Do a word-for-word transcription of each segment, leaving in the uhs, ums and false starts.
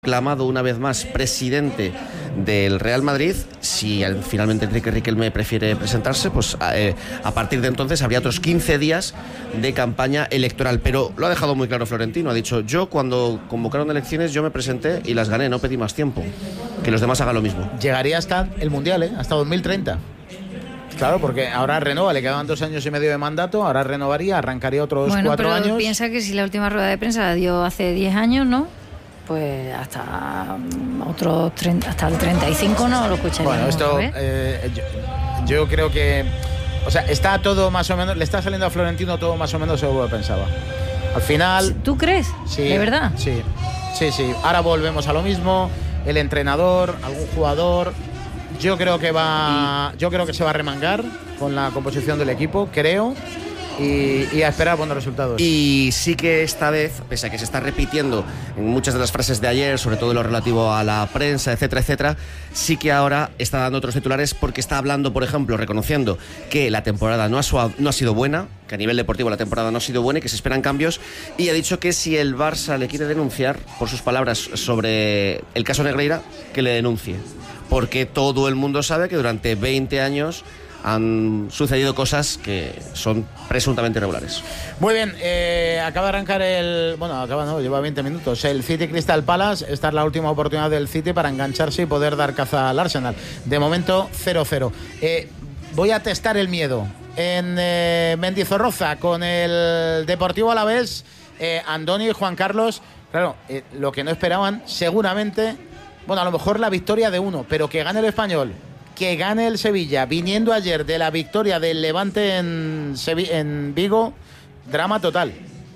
Clamado una vez más presidente del Real Madrid. Si finalmente Enrique Riquelme prefiere presentarse, pues eh, a partir de entonces habría otros quince días de campaña electoral, pero lo ha dejado muy claro Florentino. Ha dicho: yo cuando convocaron elecciones yo me presenté y las gané, no pedí más tiempo, que los demás hagan lo mismo. Llegaría hasta el Mundial, ¿eh? Hasta dos mil treinta. Claro, porque ahora renova, le quedaban dos años y medio de mandato, ahora renovaría, arrancaría otros bueno, cuatro pero años. Piensa que si la última rueda de prensa la dio hace diez años, ¿no? Pues hasta otros treinta, hasta el treinta y cinco no lo escucharíamos. Bueno, esto eh, yo, yo creo que, o sea, está todo más o menos, le está saliendo a Florentino todo más o menos según lo pensaba. Al final. ¿Tú crees? Sí, ¿De verdad? Sí, sí, sí. Ahora volvemos a lo mismo. El entrenador, algún jugador. Yo creo que va, yo creo que se va a remangar con la composición del equipo, creo. Y, y a esperar buenos resultados. Y sí que esta vez, pese a que se está repitiendo en muchas de las frases de ayer, sobre todo lo relativo a la prensa, etcétera, etcétera, sí que ahora está dando otros titulares, porque está hablando, por ejemplo, reconociendo que la temporada no ha, suave, no ha sido buena, que a nivel deportivo la temporada no ha sido buena y que se esperan cambios, y ha dicho que si el Barça le quiere denunciar, por sus palabras, sobre el caso Negreira, que le denuncie, porque todo el mundo sabe que durante veinte años han sucedido cosas que son presuntamente irregulares. Muy bien, eh, acaba de arrancar el... Bueno, acaba no, lleva veinte minutos. El City Crystal Palace, esta es la última oportunidad del City para engancharse y poder dar caza al Arsenal. De momento, cero cero. Eh, voy a testar el miedo. En eh, Mendizorroza, con el Deportivo Alavés, eh, Andoni y Juan Carlos, claro, eh, lo que no esperaban, seguramente, bueno, a lo mejor la victoria de uno, pero que gane el Español, que gane el Sevilla, viniendo ayer de la victoria del Levante en, Sevi- en Vigo, drama total.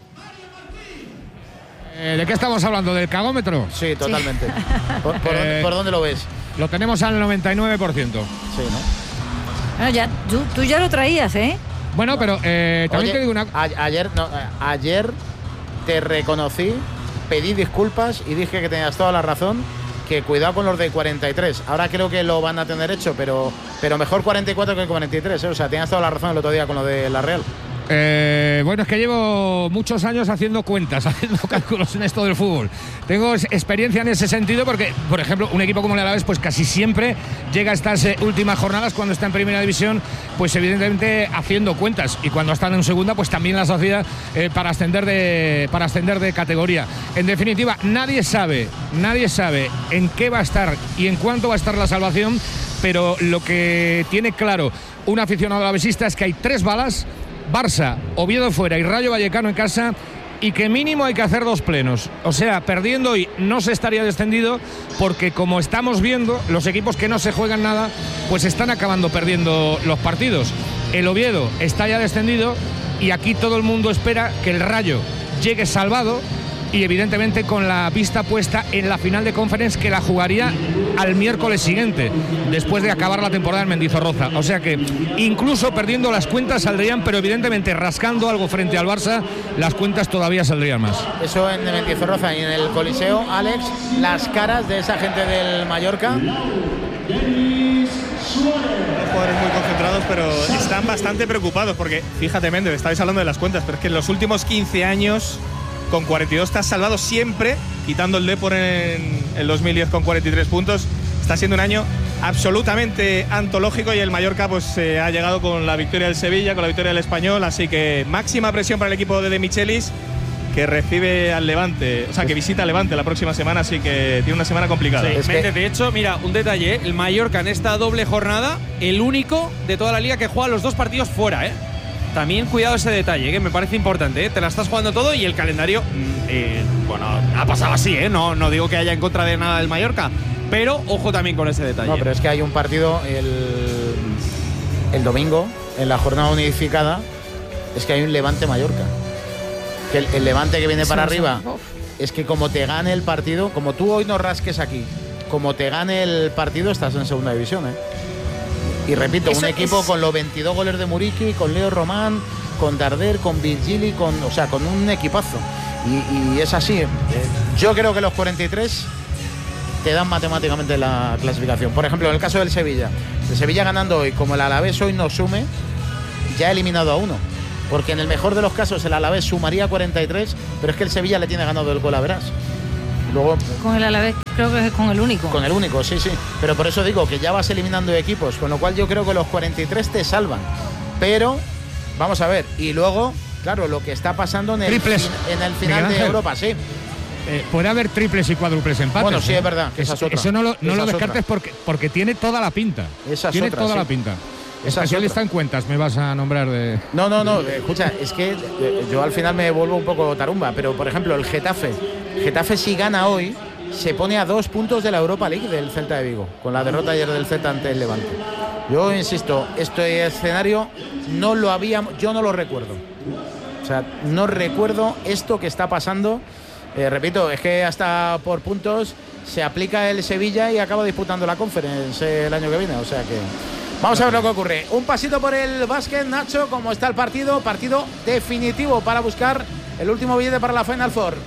Eh, ¿De qué estamos hablando? ¿Del cagómetro? Sí, totalmente. Sí. ¿Por, por, eh, dónde, ¿Por dónde lo ves? Lo tenemos al noventa y nueve por ciento. Sí, ¿no? Bueno, ya, tú, tú ya lo traías, ¿eh? Bueno, pero eh, también Oye, te digo una... A, ayer, no, ayer te reconocí, pedí disculpas y dije que tenías toda la razón, que cuidado con los de cuarenta y tres. Ahora creo que lo van a tener hecho, pero, pero mejor cuarenta y cuatro que cuarenta y tres, ¿eh? O sea, tenías toda la razón el otro día con lo de la Real. Eh, bueno, es que llevo muchos años haciendo cuentas, haciendo cálculos en esto del fútbol. Tengo experiencia en ese sentido porque, por ejemplo, un equipo como el Alavés, pues casi siempre llega a estas eh, últimas jornadas, cuando está en primera división, pues evidentemente haciendo cuentas, y cuando están en segunda, pues también las hacía eh, para ascender de para ascender de categoría. En definitiva, nadie sabe, nadie sabe en qué va a estar y en cuánto va a estar la salvación, pero lo que tiene claro un aficionado alavesista es que hay tres balas: Barça, Oviedo fuera y Rayo Vallecano en casa, y que mínimo hay que hacer dos plenos. O sea, perdiendo hoy no se estaría descendido, porque como estamos viendo, los equipos que no se juegan nada pues están acabando perdiendo los partidos. El Oviedo está ya descendido y aquí todo el mundo espera que el Rayo llegue salvado, y evidentemente con la vista puesta en la final de Conference, que la jugaría al miércoles siguiente, después de acabar la temporada en Mendizorroza. O sea que incluso perdiendo las cuentas saldrían, pero evidentemente rascando algo frente al Barça, las cuentas todavía saldrían más. Eso en Mendizorroza. Y en el Coliseo, Alex, las caras de esa gente del Mallorca. Jugadores muy concentrados, pero están bastante preocupados, porque fíjate, Méndez, estabais hablando de las cuentas, pero es que en los últimos quince años con cuarenta y dos te has salvado siempre, quitando el Depor en el dos mil diez con cuarenta y tres puntos. Está siendo un año absolutamente antológico, y el Mallorca pues eh, ha llegado con la victoria del Sevilla, con la victoria del Español, así que máxima presión para el equipo de De Michelis, que recibe al Levante, o sea, que visita al Levante la próxima semana, así que tiene una semana complicada. Sí, es Méndez, que... de hecho, mira, un detalle, el Mallorca en esta doble jornada, el único de toda la liga que juega los dos partidos fuera, ¿eh? También cuidado ese detalle, que me parece importante, ¿eh? Te la estás jugando todo, y el calendario, eh, bueno, ha pasado así, ¿eh? No, no digo que haya en contra de nada del Mallorca, pero ojo también con ese detalle. No, pero es que hay un partido el, el domingo, en la jornada unificada, es que hay un Levante-Mallorca. Que el, el Levante que viene Eso para no arriba, son, es que como te gane el partido, como tú hoy no rasques aquí, como te gane el partido, estás en segunda división, ¿eh? Y repito, Eso un equipo es... con los veintidós goles de Muriqui, con Leo Román, con Darder, con Virgili, con, o sea, con un equipazo. Y, y es así. Eh, yo creo que los cuarenta y tres te dan matemáticamente la clasificación. Por ejemplo, en el caso del Sevilla, el Sevilla ganando hoy, como el Alavés hoy no sume, ya ha eliminado a uno. Porque en el mejor de los casos el Alavés sumaría cuarenta y tres, pero es que el Sevilla le tiene ganado el gol a verás. Luego, con el Alavés creo que es con el único. Con el único, sí, sí. Pero por eso digo que ya vas eliminando equipos, con lo cual yo creo que los cuarenta y tres te salvan. Pero, vamos a ver, y luego, claro, lo que está pasando en el, Triples. en el final de Europa, sí. Eh, puede haber triples y cuádruples empates. Bueno, sí, ¿eh? es verdad. Que esa es otra. Eso no lo, no Esa lo es descartes otra. porque, porque tiene toda la pinta. Esa es tiene otra, toda sí. la pinta. Esa es Especialista otra. en cuentas me vas a nombrar de. No, no, no, eh, escucha, es que eh, yo al final me vuelvo un poco tarumba, pero por ejemplo, el Getafe. Getafe si gana hoy, se pone a dos puntos de la Europa League del Celta de Vigo, con la derrota ayer del Celta ante el Levante. Yo insisto, este escenario no lo había, yo no lo recuerdo. O sea, no recuerdo esto que está pasando. Eh, repito, es que hasta por puntos se aplica el Sevilla y acaba disputando la Conference el año que viene. O sea que vamos a ver lo que ocurre. Un pasito por el básquet, Nacho, como está el partido. Partido definitivo para buscar el último billete para la Final Four.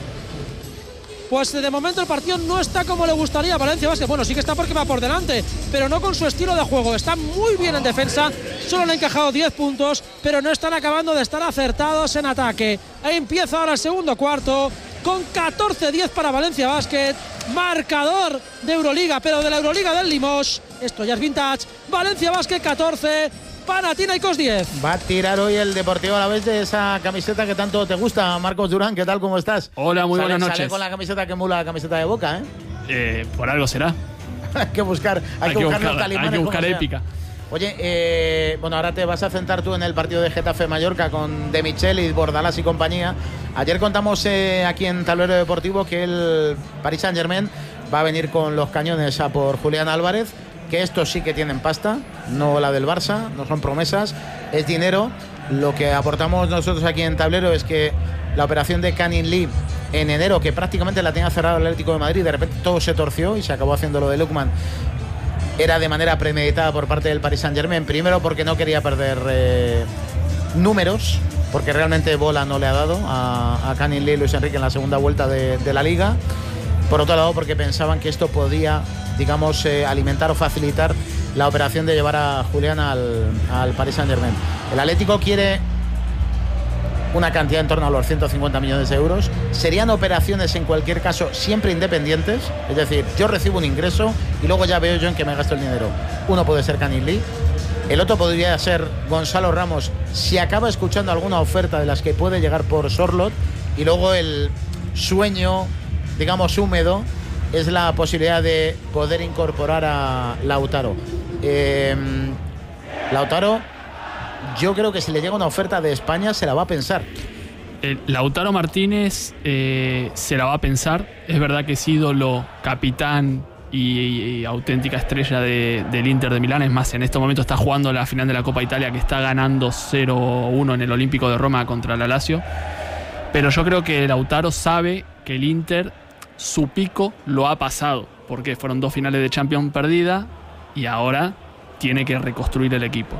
Pues de momento el partido no está como le gustaría a Valencia Basket. Bueno, sí que está porque va por delante, pero no con su estilo de juego. Está muy bien en defensa, solo le han encajado diez puntos, pero no están acabando de estar acertados en ataque. Ahí empieza ahora el segundo cuarto, con catorce diez para Valencia Basket. Marcador de Euroliga, pero de la Euroliga del Limos. Esto ya es vintage. Valencia Basket catorce, Panathinaikos diez. Va a tirar hoy el Deportivo Alavés de esa camiseta que tanto te gusta, Marcos Durán. ¿Qué tal? ¿Cómo estás? Hola, muy sale, buenas noches. Sale con la camiseta que emula la camiseta de Boca, ¿eh? Eh, por algo será. hay que buscar, hay, Hay que que buscar, buscar- los talismanes hay que buscar como sea. épica. Oye, eh, bueno, ahora te vas a centrar tú en el partido de Getafe-Mallorca con De Michelis, Bordalás y compañía. Ayer contamos eh, aquí en Tablero Deportivo que el Paris Saint-Germain va a venir con los cañones a por Julián Álvarez, que estos sí que tienen pasta, no la del Barça, no son promesas, es dinero. Lo que aportamos nosotros aquí en Tablero es que la operación de Canning Lee en enero, que prácticamente la tenía cerrada el Atlético de Madrid, de repente todo se torció y se acabó haciendo lo de Lukman, era de manera premeditada por parte del Paris Saint-Germain. Primero porque no quería perder eh, números, porque realmente bola no le ha dado a, a Canning Lee y Luis Enrique en la segunda vuelta de, de la Liga. Por otro lado, porque pensaban que esto podía, digamos, eh, alimentar o facilitar la operación de llevar a Julián al, al Paris Saint-Germain. El Atlético quiere una cantidad en torno a los ciento cincuenta millones de euros. Serían operaciones, en cualquier caso, siempre independientes. Es decir, yo recibo un ingreso y luego ya veo yo en qué me gasto el dinero. Uno puede ser Canning Lee. El otro podría ser Gonzalo Ramos, si acaba escuchando alguna oferta de las que puede llegar por Sorlot. Y luego el sueño, digamos, húmedo, es la posibilidad de poder incorporar a Lautaro. Eh, Lautaro, yo creo que si le llega una oferta de España, se la va a pensar. Eh, Lautaro Martínez eh, se la va a pensar. Es verdad que es ídolo, capitán y, y auténtica estrella de, del Inter de Milán. Es más, en este momento está jugando la final de la Copa Italia, que está ganando cero uno en el Olímpico de Roma contra la Lazio. Pero yo creo que Lautaro sabe que el Inter, su pico lo ha pasado, porque fueron dos finales de Champions perdidas y ahora tiene que reconstruir el equipo.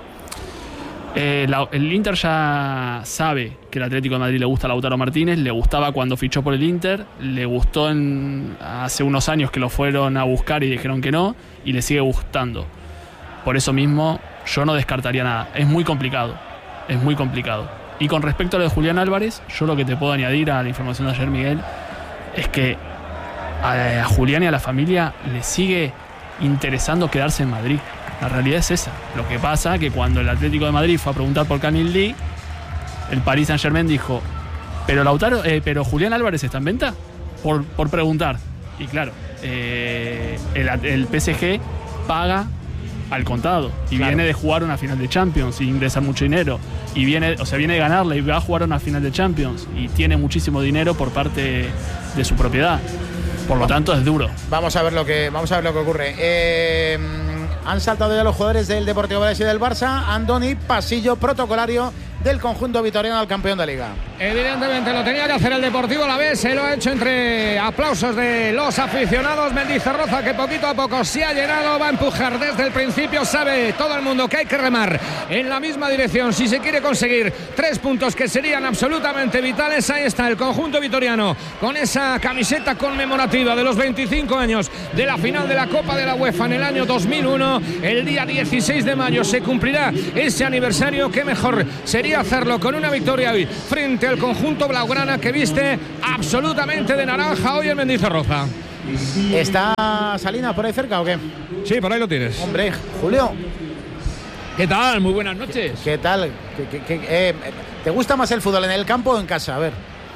Eh, la, el Inter ya sabe que el Atlético de Madrid le gusta a Lautaro Martínez, le gustaba cuando fichó por el Inter, le gustó en, hace unos años que lo fueron a buscar y dijeron que no, y le sigue gustando. Por eso mismo yo no descartaría nada. Es muy complicado, es muy complicado. Y con respecto a lo de Julián Álvarez, yo lo que te puedo añadir a la información de ayer, Miguel, es que a, a Julián y a la familia le sigue interesando quedarse en Madrid. La realidad es esa. Lo que pasa es que cuando el Atlético de Madrid fue a preguntar por Canning Lee, el Paris Saint-Germain dijo, pero Lautaro, eh, pero Julián Álvarez está en venta, por, por preguntar. Y claro, eh, el, el P S G paga al contado y Claro. viene de jugar una final de Champions y ingresar mucho dinero y viene, o sea, viene de ganarla y va a jugar una final de Champions y tiene muchísimo dinero por parte de su propiedad. Por lo tanto, es duro. Vamos a ver lo que, vamos a ver lo que ocurre. Eh, han saltado ya los jugadores del Deportivo Alavés y del Barça. Andoni, pasillo protocolario del conjunto vitoriano al campeón de Liga. Evidentemente lo tenía que hacer el Deportivo Alavés, se lo ha hecho entre aplausos de los aficionados. Mendizorroza, que poquito a poco se ha llenado, va a empujar desde el principio. Sabe todo el mundo que hay que remar en la misma dirección si se quiere conseguir tres puntos que serían absolutamente vitales. Ahí está el conjunto vitoriano con esa camiseta conmemorativa de los veinticinco años de la final de la Copa de la UEFA en el año dos mil uno. El día dieciséis de mayo se cumplirá ese aniversario. Qué mejor sería hacerlo con una victoria hoy frente el conjunto blaugrana que viste absolutamente de naranja hoy en Mendizorroza. ¿Está Salinas por ahí cerca o qué? Sí, por ahí lo tienes. Hombre, Julio. ¿Qué tal? Muy buenas noches. ¿Qué tal? ¿Qué, qué, qué, eh, ¿Te gusta más el fútbol en el campo o en casa? A ver.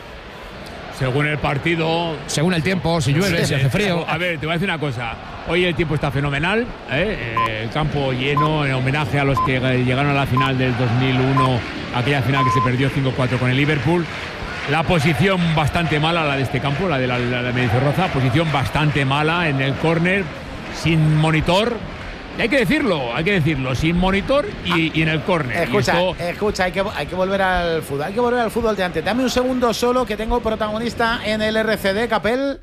Según el partido. Según el tiempo, si llueve, si hace frío. A ver, te voy a decir una cosa. Hoy el tiempo está fenomenal, ¿eh? El campo lleno, en homenaje a los que llegaron a la final del dos mil uno, aquella final que se perdió cinco cuatro con el Liverpool. La posición bastante mala, la de este campo, la de la, la de Mendizorroza, posición bastante mala en el córner, sin monitor. Y hay que decirlo, hay que decirlo, sin monitor y, y en el córner. Escucha, esto... escucha, hay que, hay que volver al fútbol, hay que volver al fútbol de antes. Dame un segundo solo que tengo protagonista en el R C D, Capel.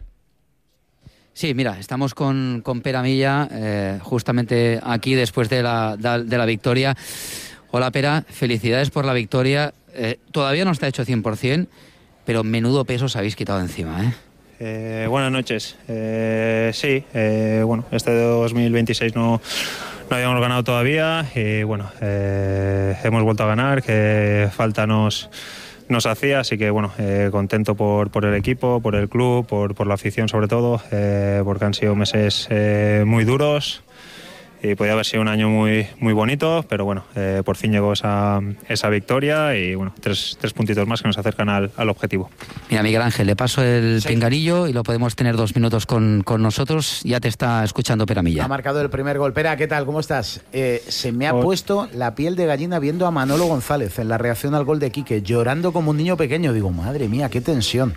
Sí, mira, estamos con, con Pere Milla, eh, justamente aquí después de la, de la victoria. Hola, Pere, felicidades por la victoria. Eh, todavía no está hecho cien por ciento, pero menudo peso os habéis quitado encima, ¿eh? Eh, buenas noches. Eh, sí, eh, bueno, este dos mil veintiséis no, no habíamos ganado todavía y bueno, eh, hemos vuelto a ganar, que falta nos, nos hacía, así que bueno, eh, contento por, por el equipo, por el club, por, por la afición sobre todo, eh, porque han sido meses eh, muy duros. Y podía haber sido un año muy muy bonito, pero bueno, eh, por fin llegó esa, esa victoria y bueno, tres, tres puntitos más que nos acercan al, al objetivo. Mira, Miguel Ángel, le paso el sí. pinganillo y lo podemos tener dos minutos con, con nosotros. Ya te está escuchando Pere Milla. Ha marcado el primer gol. Pera, ¿qué tal? ¿Cómo estás? Eh, se me ha oh. puesto la piel de gallina viendo a Manolo González en la reacción al gol de Quique, llorando como un niño pequeño. Digo, madre mía, qué tensión.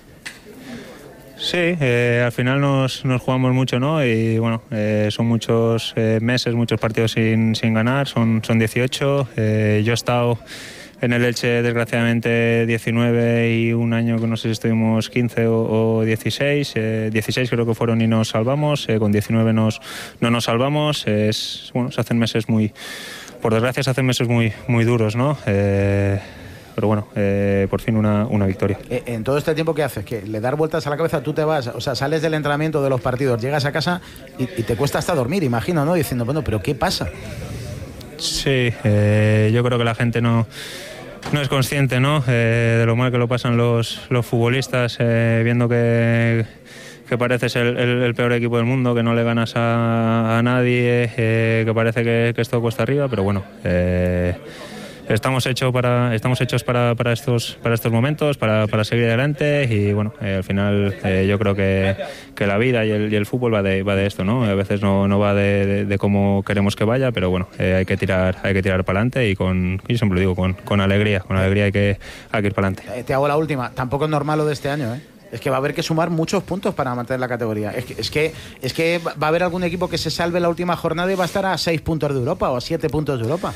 Sí, eh, al final nos, nos jugamos mucho, ¿no? Y bueno, eh, son muchos eh, meses, muchos partidos sin, sin ganar, son, son dieciocho. Eh, yo he estado en el Elche, desgraciadamente, diecinueve y un año que no sé si estuvimos quince o, o dieciséis. Eh, dieciséis creo que fueron y nos salvamos, eh, con diecinueve nos, no nos salvamos. Eh, es, bueno, se hacen meses muy, por desgracia, se hacen meses muy, muy duros, ¿no? Eh, Pero bueno, eh, por fin una, una victoria. Eh, en todo este tiempo, ¿qué haces? Que le das vueltas a la cabeza, tú te vas, o sea, sales del entrenamiento de los partidos, llegas a casa y, y te cuesta hasta dormir, imagino, ¿no? Diciendo, bueno, ¿pero qué pasa? Sí, eh, yo creo que la gente no, no es consciente, ¿no? Eh, de lo mal que lo pasan los, los futbolistas, eh, viendo que, que pareces el, el, el peor equipo del mundo, que no le ganas a, a nadie, eh, que parece que, que esto cuesta arriba, pero bueno... Eh, Estamos hechos para estamos hechos para, para estos para estos momentos, para, para seguir adelante y bueno, eh, al final eh, yo creo que, que la vida y el, y el fútbol va de va de esto, ¿no? A veces no, no va de, de, de cómo queremos que vaya, pero bueno, eh, hay que tirar hay que tirar para adelante y con yo siempre lo digo con, con alegría, con alegría hay que hay que ir para adelante. Eh, te hago la última, tampoco es normal lo de este año, ¿eh? Es que va a haber que sumar muchos puntos para mantener la categoría. Es que, es que es que va a haber algún equipo que se salve la última jornada y va a estar a seis puntos de Europa o a siete puntos de Europa.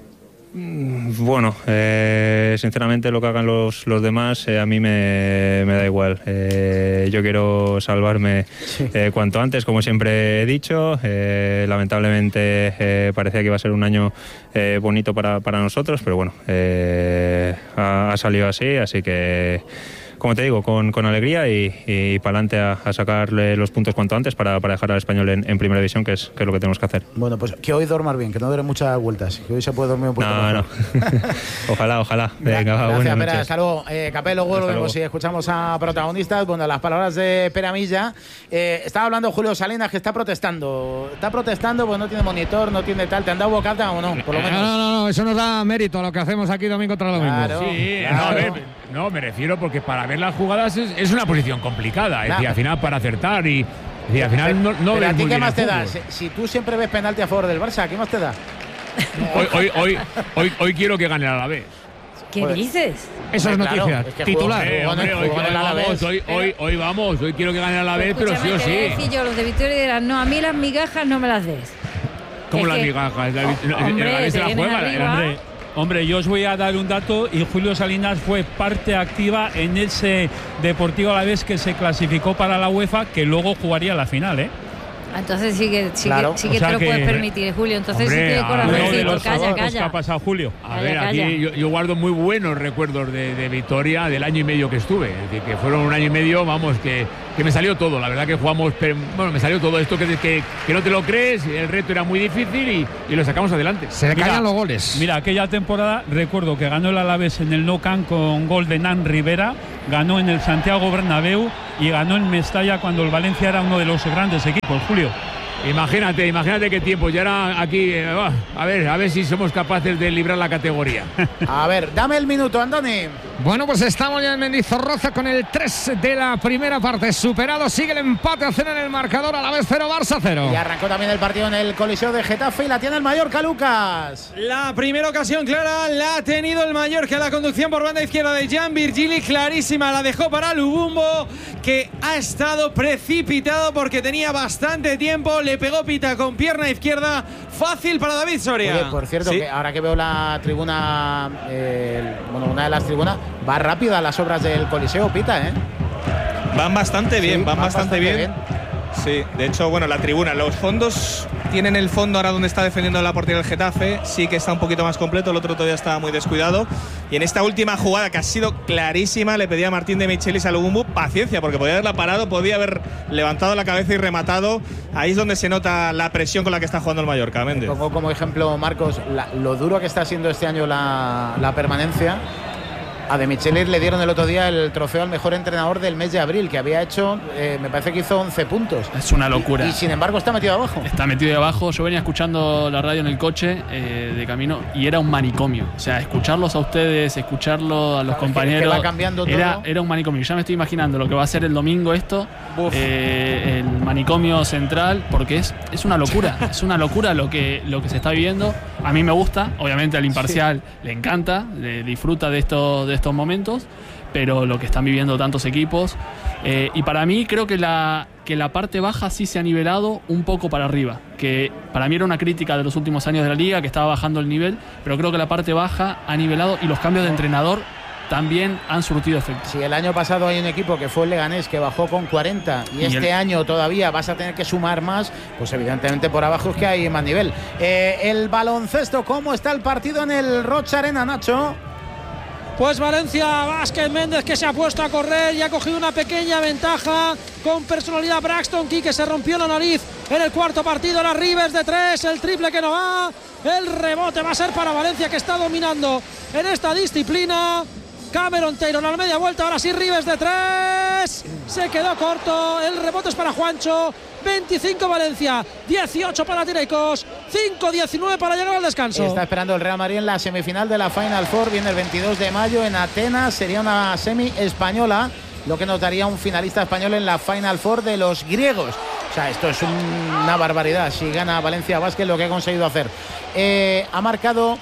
Bueno, eh, sinceramente lo que hagan los, los demás eh, a mí me, me da igual. Eh, yo quiero salvarme sí. eh, cuanto antes, como siempre he dicho. Eh, lamentablemente eh, parecía que iba a ser un año eh, bonito para, para nosotros, pero bueno, eh, ha, ha salido así, así que... Como te digo, con, con alegría y, y para adelante a, a sacarle los puntos cuanto antes para, para dejar al Español en, en primera división, que es, que es lo que tenemos que hacer. Bueno, pues que hoy dormas bien, que no duren muchas vueltas, que hoy se puede dormir un poquito. No, no. ojalá, ojalá. Venga, va, gracias, Pera. Hasta luego. Eh, Capel, luego volvemos y escuchamos a protagonistas. Bueno, las palabras de Pere Milla. Eh, estaba hablando Julio Salinas, que está protestando. Está protestando porque no tiene monitor, no tiene tal. ¿Te han dado bocata o no? Por lo menos. No, no, no, eso nos da mérito a lo que hacemos aquí domingo tras domingo. Claro, sí, claro. No, a ver, no, me refiero porque para ver las jugadas es, es una posición complicada. Es decir, al final para acertar y. Es decir, al final no, no Pero ves a ti, muy ¿qué bien más el te da? fútbol. Si, si tú siempre ves penalti a favor del Barça, ¿qué más te da? Hoy, hoy, hoy, hoy, hoy quiero que gane el Alavés. ¿Qué Joder. dices? Eso es Claro, noticia. es que Titular. Eh, jugó- hombre, hoy, jugó en hoy el Alavés. vamos, hoy, hoy, hoy vamos, hoy quiero que gane el Alavés, pero sí Escúchame, o te voy a sí. decir yo, los de Victoria dirán, no, a mí las migajas no me las des. Como Es las que- migajas. El Hombre, Alavés se te la vienes juega. arriba. Hombre, hombre, yo os voy a dar un dato y Julio Salinas fue parte activa en ese Deportivo Alavés que se clasificó para la UEFA, que luego jugaría la final, ¿eh? Entonces sí que, sí Claro. que, sí O que sea te lo que, puedes permitir, Julio. Entonces hombre, sí que a corazón, ver, sí, de los calla, sábados calla. que ha pasado, Julio. A Calla, ver, calla. aquí yo, yo guardo muy buenos recuerdos de, de Vitoria del año y medio que estuve. Es decir, que fueron un año y medio, vamos, que, que me salió todo. La verdad que jugamos, pero, bueno, me salió todo esto que, que, que no te lo crees, el reto era muy difícil y, y lo sacamos adelante. Se le caían los goles. Mira, aquella temporada recuerdo que ganó el Alavés en el Nou Camp con gol de Nan Rivera, ganó en el Santiago Bernabéu y ganó en Mestalla cuando el Valencia era uno de los grandes equipos, Julio. Imagínate, imagínate qué tiempo. Ya era aquí, eh, a ver, a ver si somos capaces de librar la categoría. A ver, dame el minuto, Andoni. Bueno, pues estamos ya en Mendizorroza con el tres de la primera parte superado. Sigue el empate a cero en el marcador, a la vez cero, Barça cero. Y arrancó también el partido en el Coliseo de Getafe y la tiene el Mallorca, Lucas. La primera ocasión clara la ha tenido el Mallorca. La conducción por banda izquierda de Jan Virgili, clarísima, la dejó para Lubumbo, que ha estado precipitado porque tenía bastante tiempo. Le pegó Pita con pierna izquierda, fácil para David Soria. Oye, por cierto, Sí. que ahora que veo la tribuna, eh, bueno, una de las tribunas, va rápida las obras del Coliseo, Pita, ¿eh? Van bastante bien, Sí, van van bastante, bastante bien. Sí, de hecho, bueno, la tribuna, los fondos tienen el fondo ahora donde está defendiendo la portería del Getafe, sí que está un poquito más completo, el otro todavía estaba muy descuidado. Y en esta última jugada, que ha sido clarísima, le pedía a Martín de Michelis a Lubumbo paciencia, porque podía haberla parado, podía haber levantado la cabeza y rematado. Ahí es donde se nota la presión con la que está jugando el Mallorca, Méndez. Pongo como ejemplo, Marcos, la, lo duro que está siendo este año la, la permanencia. A De Michelis le dieron el otro día el trofeo al mejor entrenador del mes de abril, que había hecho, eh, me parece que hizo once puntos. Es una locura. Y, y sin embargo está metido abajo. Está metido ahí abajo. Yo venía escuchando la radio en el coche eh, de camino y era un manicomio. O sea, escucharlos a ustedes, escucharlo a los Claro, compañeros. que va cambiando era, todo. era un manicomio. Ya me estoy imaginando lo que va a ser el domingo esto. Eh, el manicomio central, porque es, es una locura. Es una locura lo que, lo que se está viviendo. A mí me gusta, obviamente al imparcial sí. le encanta, le disfruta de estos, de estos momentos, pero lo que están viviendo tantos equipos. Eh, y para mí creo que la, que la parte baja sí se ha nivelado un poco para arriba, que para mí era una crítica de los últimos años de la liga, que estaba bajando el nivel, pero creo que la parte baja ha nivelado y los cambios de entrenador también han surtido efecto. Si el año pasado hay un equipo que fue el Leganés que bajó con cuarenta y, y este el... año todavía vas a tener que sumar más, pues evidentemente por abajo es que hay más nivel. Eh, el baloncesto, ¿cómo está el partido en el Rocha Arena, Nacho? Pues Valencia Vázquez Méndez, que se ha puesto a correr y ha cogido una pequeña ventaja con personalidad. Braxton Key, que se rompió la nariz en el cuarto partido. Las Rivers de tres, el triple que no va. El rebote va a ser para Valencia, que está dominando en esta disciplina. Cameron Taylor a la media vuelta, ahora sí Rivers de tres, se quedó corto, el rebote es para Juancho. Veinticinco Valencia, dieciocho para Tirecos, cinco diecinueve para llegar al descanso. Está esperando el Real Madrid en la semifinal de la Final Four, viene el veintidós de mayo en Atenas, sería una semi española, lo que nos daría un finalista español en la Final Four de los griegos. O sea, esto es un, una barbaridad, si gana Valencia Vázquez lo que ha conseguido hacer. Eh, ha marcado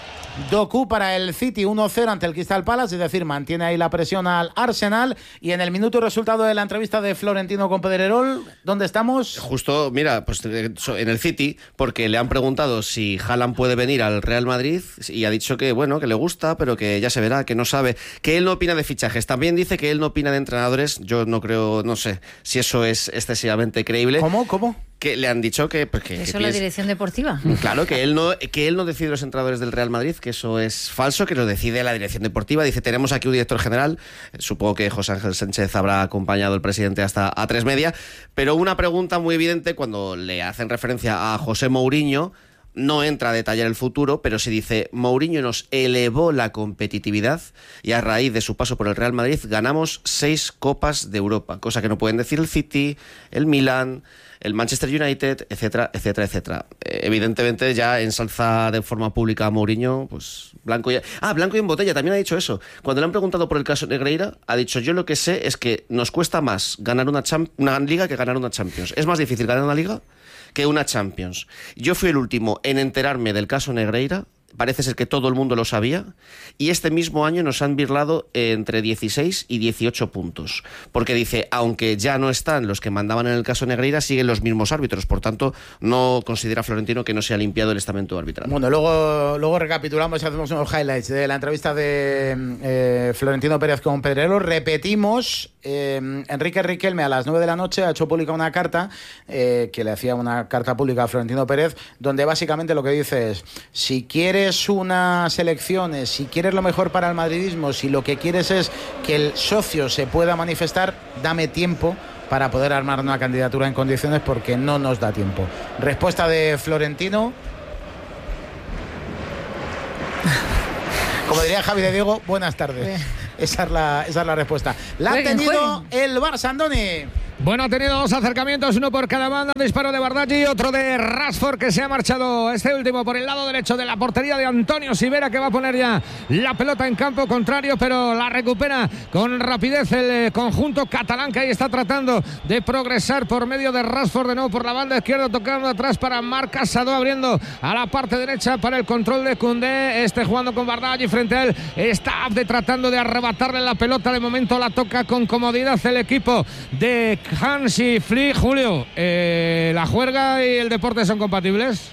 Doku para el City uno cero ante el Crystal Palace, es decir, mantiene ahí la presión al Arsenal. Y en el minuto y resultado de la entrevista de Florentino con Pedrerol, ¿dónde estamos? Justo, mira, pues en el City, porque le han preguntado si Haaland puede venir al Real Madrid y ha dicho que, bueno, que le gusta, pero que ya se verá, que no sabe, que él no opina de fichajes. También dice que él no opina de entrenadores. Yo no creo, no sé si eso es excesivamente creíble. ¿Cómo? ¿Cómo? Que le han dicho que... Pues, que eso que es la piensa, dirección deportiva. Claro, que él no que él no decide los entrenadores del Real Madrid, que eso es falso, que lo decide la dirección deportiva. Dice, tenemos aquí un director general, supongo que José Ángel Sánchez habrá acompañado al presidente hasta a tres media, pero una pregunta muy evidente cuando le hacen referencia a José Mourinho. No entra a detallar el futuro, pero se dice, Mourinho nos elevó la competitividad y a raíz de su paso por el Real Madrid ganamos seis Copas de Europa, cosa que no pueden decir el City, el Milan, el Manchester United, etcétera, etcétera, etcétera. Eh, evidentemente ya ensalza de forma pública a Mourinho, pues blanco y... Ah, blanco y en botella, también ha dicho eso. Cuando le han preguntado por el caso Negreira, ha dicho, yo lo que sé es que nos cuesta más ganar una, champ- una liga que ganar una Champions. ¿Es más difícil ganar una liga que una Champions? Yo fui el último en enterarme del caso Negreira, parece ser que todo el mundo lo sabía, y este mismo año nos han birlado entre dieciséis y dieciocho puntos, porque dice, aunque ya no están los que mandaban en el caso Negreira, siguen los mismos árbitros, por tanto no considera Florentino que no se ha limpiado el estamento arbitral. Bueno, luego, luego recapitulamos y hacemos unos highlights de la entrevista de eh, Florentino Pérez con Pedrero. Repetimos Eh, Enrique Riquelme a las nueve de la noche ha hecho pública una carta eh, que le hacía una carta pública a Florentino Pérez, donde básicamente lo que dice es: si quieres unas elecciones, si quieres lo mejor para el madridismo, si lo que quieres es que el socio se pueda manifestar, dame tiempo para poder armar una candidatura en condiciones, porque no nos da tiempo. Respuesta de Florentino. Como diría Javi de Diego, buenas tardes. Esa es la, esa es la respuesta. La ha tenido el Barça, Andoni. Bueno, ha tenido dos acercamientos, uno por cada banda, un disparo de Bardaggi y otro de Rashford, que se ha marchado este último por el lado derecho de la portería de Antonio Sivera, que va a poner ya la pelota en campo contrario, pero la recupera con rapidez el conjunto catalán, que ahí está tratando de progresar por medio de Rashford, de nuevo por la banda izquierda, tocando atrás para Marc Casado, abriendo a la parte derecha para el control de Koundé, este jugando con Bardaggi frente a él, está de tratando de arrebatarle la pelota, de momento la toca con comodidad el equipo de Hansi Flick. Julio, eh, ¿la juerga y el deporte son compatibles?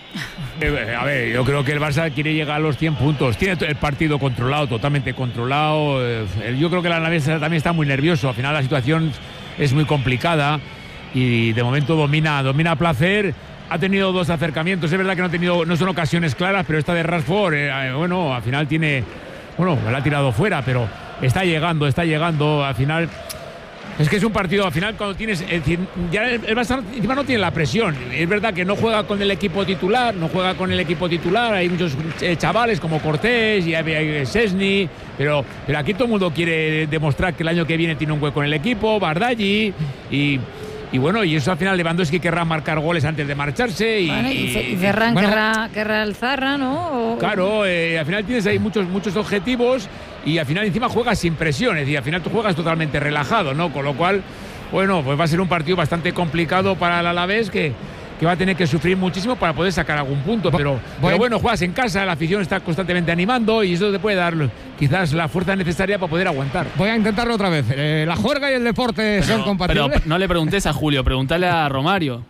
Eh, a ver, yo creo que el Barça quiere llegar a los cien puntos. Tiene el partido controlado, totalmente controlado. Eh, yo creo que el Alavés también está muy nervioso. Al final la situación es muy complicada y de momento domina, domina a placer. Ha tenido dos acercamientos. Es verdad que no ha tenido, no son ocasiones claras, pero esta de Rashford, eh, bueno, al final tiene, bueno, la ha tirado fuera, pero está llegando, está llegando. Al final. Es que es un partido, al final cuando tienes, es decir, ya el, el Barça encima no tiene la presión. Es verdad que no juega con el equipo titular, no juega con el equipo titular, hay muchos eh, chavales como Cortés y hay, hay Szczesny, pero, pero aquí todo el mundo quiere demostrar que el año que viene tiene un hueco en el equipo, Bardaggi y... Y bueno, y eso al final Lewandowski querrá marcar goles antes de marcharse. Y, bueno, y, y Ferran bueno, querrá, querrá el Zarra, ¿no? O... Claro, eh, al final tienes ahí muchos, muchos objetivos y al final encima juegas sin presión, es decir, al final tú juegas totalmente relajado, ¿no? Con lo cual, bueno, pues va a ser un partido bastante complicado para el Alavés que, que va a tener que sufrir muchísimo para poder sacar algún punto, pero, pero bueno, juegas en casa, la afición está constantemente animando y eso te puede dar quizás la fuerza necesaria para poder aguantar. Voy a intentarlo otra vez. Eh, la juerga y el deporte pero, son compatibles. Pero no le preguntes a Julio, preguntale a Romario.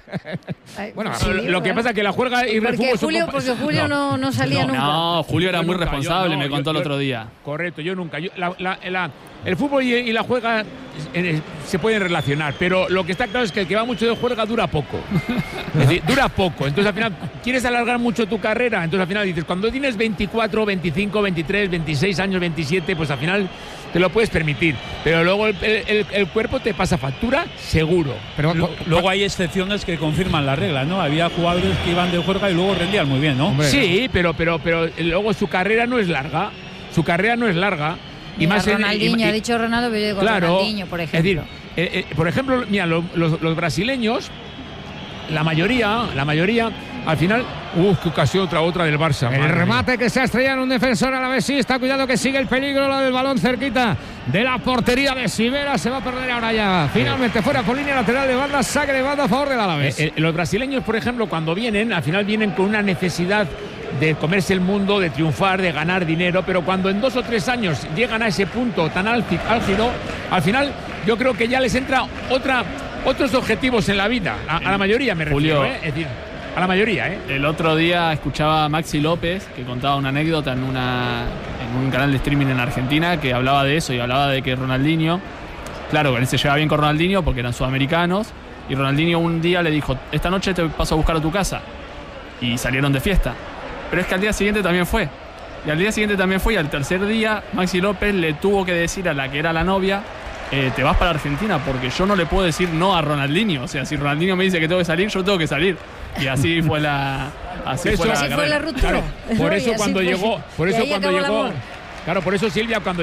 Bueno, sí, lo bueno. que pasa es que la juerga y el porque fútbol Julio, son porque Julio no, no, no salía no, nunca. No, Julio era yo muy nunca, responsable, yo, no, me contó yo, el otro día. Correcto, yo nunca. Yo, la, la, la, el fútbol y, y la juerga eh, se pueden relacionar, pero lo que está claro es que el que va mucho de juerga dura poco. Es decir, dura poco. Entonces al final quieres alargar mucho tu carrera, entonces al final dices, cuando tienes veinticuatro, veinticinco, veintitrés, veintiséis años, veintisiete, pues al final te lo puedes permitir, pero luego el, el, el cuerpo te pasa factura seguro. Pero L luego hay excepciones que confirman la regla, ¿no? Había jugadores que iban de juerga y luego rendían muy bien, ¿no? Hombre, sí, pero, pero, pero luego su carrera no es larga, su carrera no es larga. Y mira, más Ronaldinho, en, y, y, ha dicho Ronaldo, pero yo digo claro, Ronaldinho, por ejemplo. Es decir, eh, eh, por ejemplo, mira, los, los, los brasileños, la mayoría, la mayoría, al final, uff, qué ocasión otra otra del Barça. El remate mía. Que se ha estrellado en un defensor a la vez, sí, está cuidado que sigue el peligro, lo del balón cerquita de la portería de Sivera, se va a perder ahora ya. Finalmente fuera por línea lateral de banda, saque de banda a favor del Alavés. Eh, eh, los brasileños, por ejemplo, cuando vienen, al final vienen con una necesidad de comerse el mundo, de triunfar, de ganar dinero, pero cuando en dos o tres años llegan a ese punto tan álgido, al final yo creo que ya les entra otra, otros objetivos en la vida, a, a la mayoría me refiero, Julio, ¿eh? Es decir, a la mayoría, ¿eh? El otro día escuchaba a Maxi López, que contaba una anécdota en, una, en un canal de streaming en Argentina, que hablaba de eso y hablaba de que Ronaldinho, claro, él se llevaba bien con Ronaldinho porque eran sudamericanos, y Ronaldinho un día le dijo, esta noche te paso a buscar a tu casa, y salieron de fiesta. Pero es que al día siguiente también fue. Y al día siguiente también fue. Y al tercer día, Maxi López le tuvo que decir a la que era la novia, eh, te vas para Argentina, porque yo no le puedo decir no a Ronaldinho. O sea, si Ronaldinho me dice que tengo que salir, yo tengo que salir. Y así fue la... Así, eso, fue, la así fue la ruptura. Claro, por eso cuando fue, llegó... Por eso cuando llegó... Claro, por eso Silvia, cuando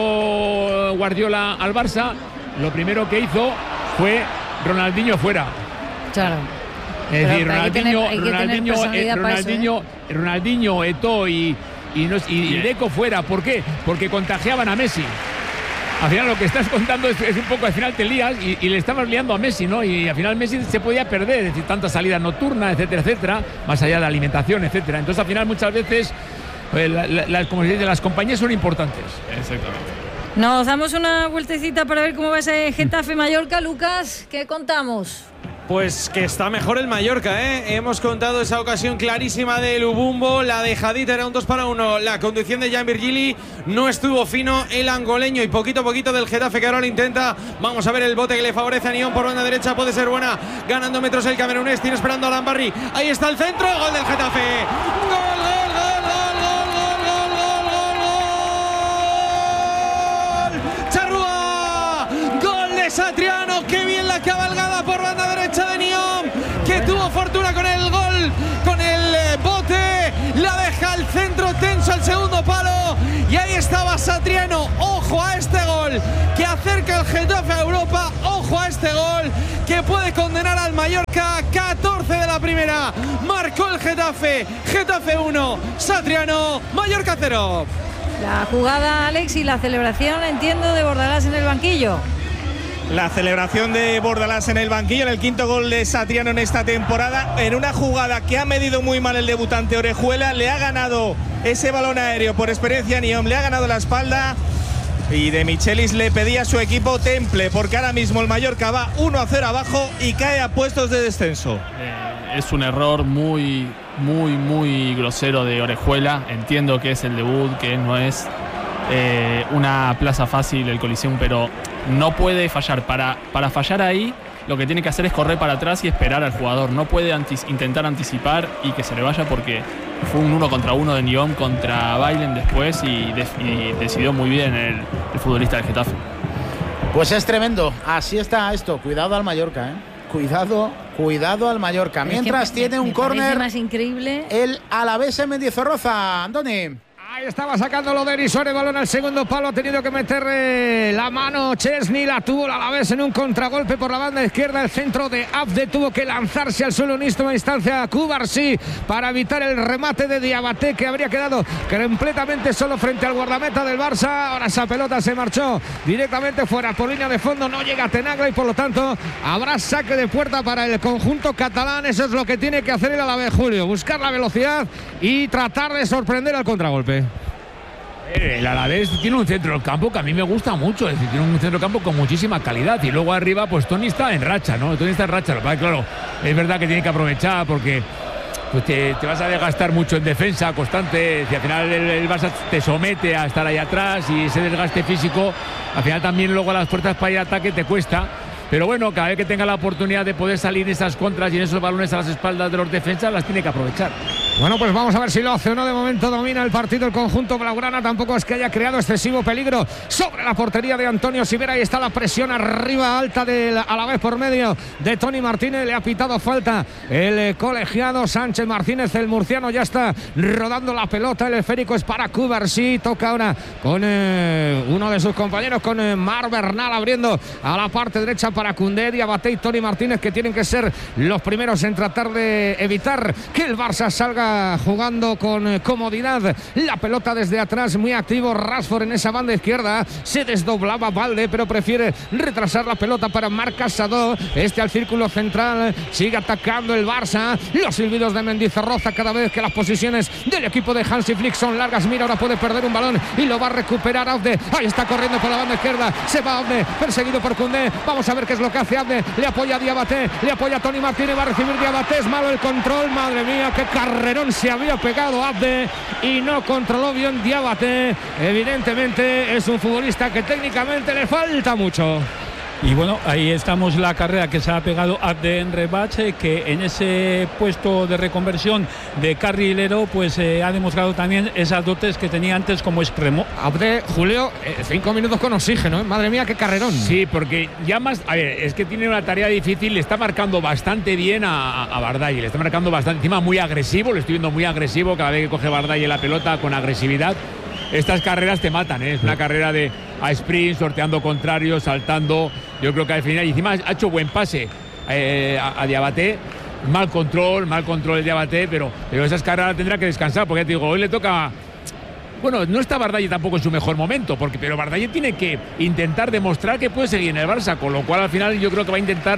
llegó Guardiola al Barça, lo primero que hizo fue Ronaldinho fuera. Claro. Es decir, Ronaldinho, Ronaldinho, eh, Ronaldinho, eso, ¿eh? Ronaldinho, Eto'o y, y, no, y, y Deco fuera. ¿Por qué? Porque contagiaban a Messi. Al final lo que estás contando es, es un poco, al final te lías y, y le estabas liando a Messi, ¿no? Y al final Messi se podía perder, es decir, tantas salidas nocturnas, etcétera, etcétera, más allá de la alimentación, etcétera. Entonces al final muchas veces, eh, la, la, la, como se dice, las compañías son importantes. Exactamente. Nos damos una vueltecita para ver cómo va ese Getafe Mallorca. Lucas, ¿qué contamos? Pues que está mejor el Mallorca, ¿eh? Hemos contado esa ocasión clarísima de Lubumbo, la dejadita era un dos para uno, la conducción de Jan Virgili, no estuvo fino el angoleño y poquito a poquito del Getafe que ahora lo intenta. Vamos a ver el bote que le favorece a Nión por banda derecha, puede ser buena, ganando metros el camerunés, tiene esperando a Lambarri, ahí está el centro, gol del Getafe, gol, gol, gol, gol, gol, gol, gol, gol, Charrúa, gol de Satriano, qué bien la cabalgada por banda derecha de Nión, que tuvo fortuna con el gol, con el bote, la deja al centro tenso al segundo palo y ahí estaba Satriano. Ojo a este gol que acerca el Getafe a Europa, ojo a este gol que puede condenar al Mallorca. Catorce de la primera, marcó el Getafe, Getafe uno, Satriano, Mallorca cero. La jugada, Alex, y la celebración, entiendo, de Bordalás en el banquillo. La celebración de Bordalás en el banquillo en el quinto gol de Satriano en esta temporada, en una jugada que ha medido muy mal el debutante Orejuela, le ha ganado ese balón aéreo por experiencia a Nión, le ha ganado la espalda y de Michelis le pedía a su equipo temple, porque ahora mismo el Mallorca va uno a cero abajo y cae a puestos de descenso. Eh, es un error muy, muy, muy grosero de Orejuela. Entiendo que es el debut, que no es eh, una plaza fácil el Coliseum, pero no puede fallar. Para, para fallar ahí, lo que tiene que hacer es correr para atrás y esperar al jugador. No puede antis, intentar anticipar y que se le vaya, porque fue un uno contra uno de Nión contra Bailen después y, de, y decidió muy bien el, el futbolista del Getafe. Pues es tremendo. Así está esto. Cuidado al Mallorca, ¿eh? Cuidado, cuidado al Mallorca. Mientras es que tiene me, un me córner más increíble el Alavés en Mendizorroza. Andoni. Ahí estaba sacándolo de Erisore, balón al segundo palo, ha tenido que meter eh, la mano Chesney, la tuvo la Alavés en un contragolpe por la banda izquierda, el centro de Abde tuvo que lanzarse al suelo en última instancia a Cubarsí para evitar el remate de Diabaté, que habría quedado completamente solo frente al guardameta del Barça. Ahora esa pelota se marchó directamente fuera por línea de fondo, no llega a Tenagla y por lo tanto habrá saque de puerta para el conjunto catalán. Eso es lo que tiene que hacer el Alavés, Julio, buscar la velocidad y tratar de sorprender al contragolpe. El Alavés tiene un centro del campo que a mí me gusta mucho, es decir, tiene un centro del campo con muchísima calidad y luego arriba pues Tony está en racha, ¿no? Tony está en racha, lo que claro, es verdad que tiene que aprovechar porque pues te, te vas a desgastar mucho en defensa constante, si al final el, el Barça te somete a estar ahí atrás y ese desgaste físico, al final también luego a las puertas para ir a ataque te cuesta. Pero bueno, cada vez que tenga la oportunidad de poder salir en esas contras y en esos balones a las espaldas de los defensas, las tiene que aprovechar. Bueno, pues vamos a ver si lo hace o no. De momento domina el partido el conjunto blaugrana. Tampoco es que haya creado excesivo peligro sobre la portería de Antonio Sivera. Ahí está la presión arriba alta del Alavés por medio de Tony Martínez. Le ha pitado falta el colegiado Sánchez Martínez. El murciano ya está rodando la pelota. El esférico es para Cubarsí. Toca ahora con eh, uno de sus compañeros, con eh, Mar Bernal, abriendo a la parte derecha para Koundé, Diabaté y Tony Martínez, que tienen que ser los primeros en tratar de evitar que el Barça salga jugando con comodidad. La pelota desde atrás, muy activo Rashford en esa banda izquierda. Se desdoblaba Valde, pero prefiere retrasar la pelota para Marc Casado. Este al círculo central, sigue atacando el Barça. Los silbidos de Mendizorroza cada vez que las posiciones del equipo de Hansi Flick son largas. Mira, ahora puede perder un balón y lo va a recuperar Abde. Ahí está corriendo por la banda izquierda. Se va Abde, perseguido por Koundé. Vamos a ver qué es lo que hace Abde. Le apoya a Diabaté, le apoya a Tony Martínez. Va a recibir Diabaté. Es malo el control. Madre mía, qué carrerón se había pegado Abde y no controló bien Diabaté. Evidentemente es un futbolista que técnicamente le falta mucho. Y bueno, ahí estamos la carrera que se ha pegado Abde en Rebache, que en ese puesto de reconversión de carrilero pues eh, ha demostrado también esas dotes que tenía antes como extremo. Abde, Julio, eh, cinco minutos con oxígeno, ¿eh? Madre mía, qué carrerón. Sí, porque ya más, a ver, es que tiene una tarea difícil, le está marcando bastante bien a, a Bardalle, le está marcando bastante, encima muy agresivo, lo estoy viendo muy agresivo cada vez que coge Bardalle la pelota con agresividad. Estas carreras te matan, ¿eh? Es una carrera de a sprint, sorteando contrarios, saltando. Yo creo que al final, y encima ha hecho buen pase eh, a, a Diabaté. Mal control, mal control el Diabaté, pero, pero esas carreras tendrá que descansar, porque ya te digo, hoy le toca. Bueno, no está Bardalle tampoco en su mejor momento, porque, pero Bardalle tiene que intentar demostrar que puede seguir en el Barça, con lo cual al final yo creo que va a intentar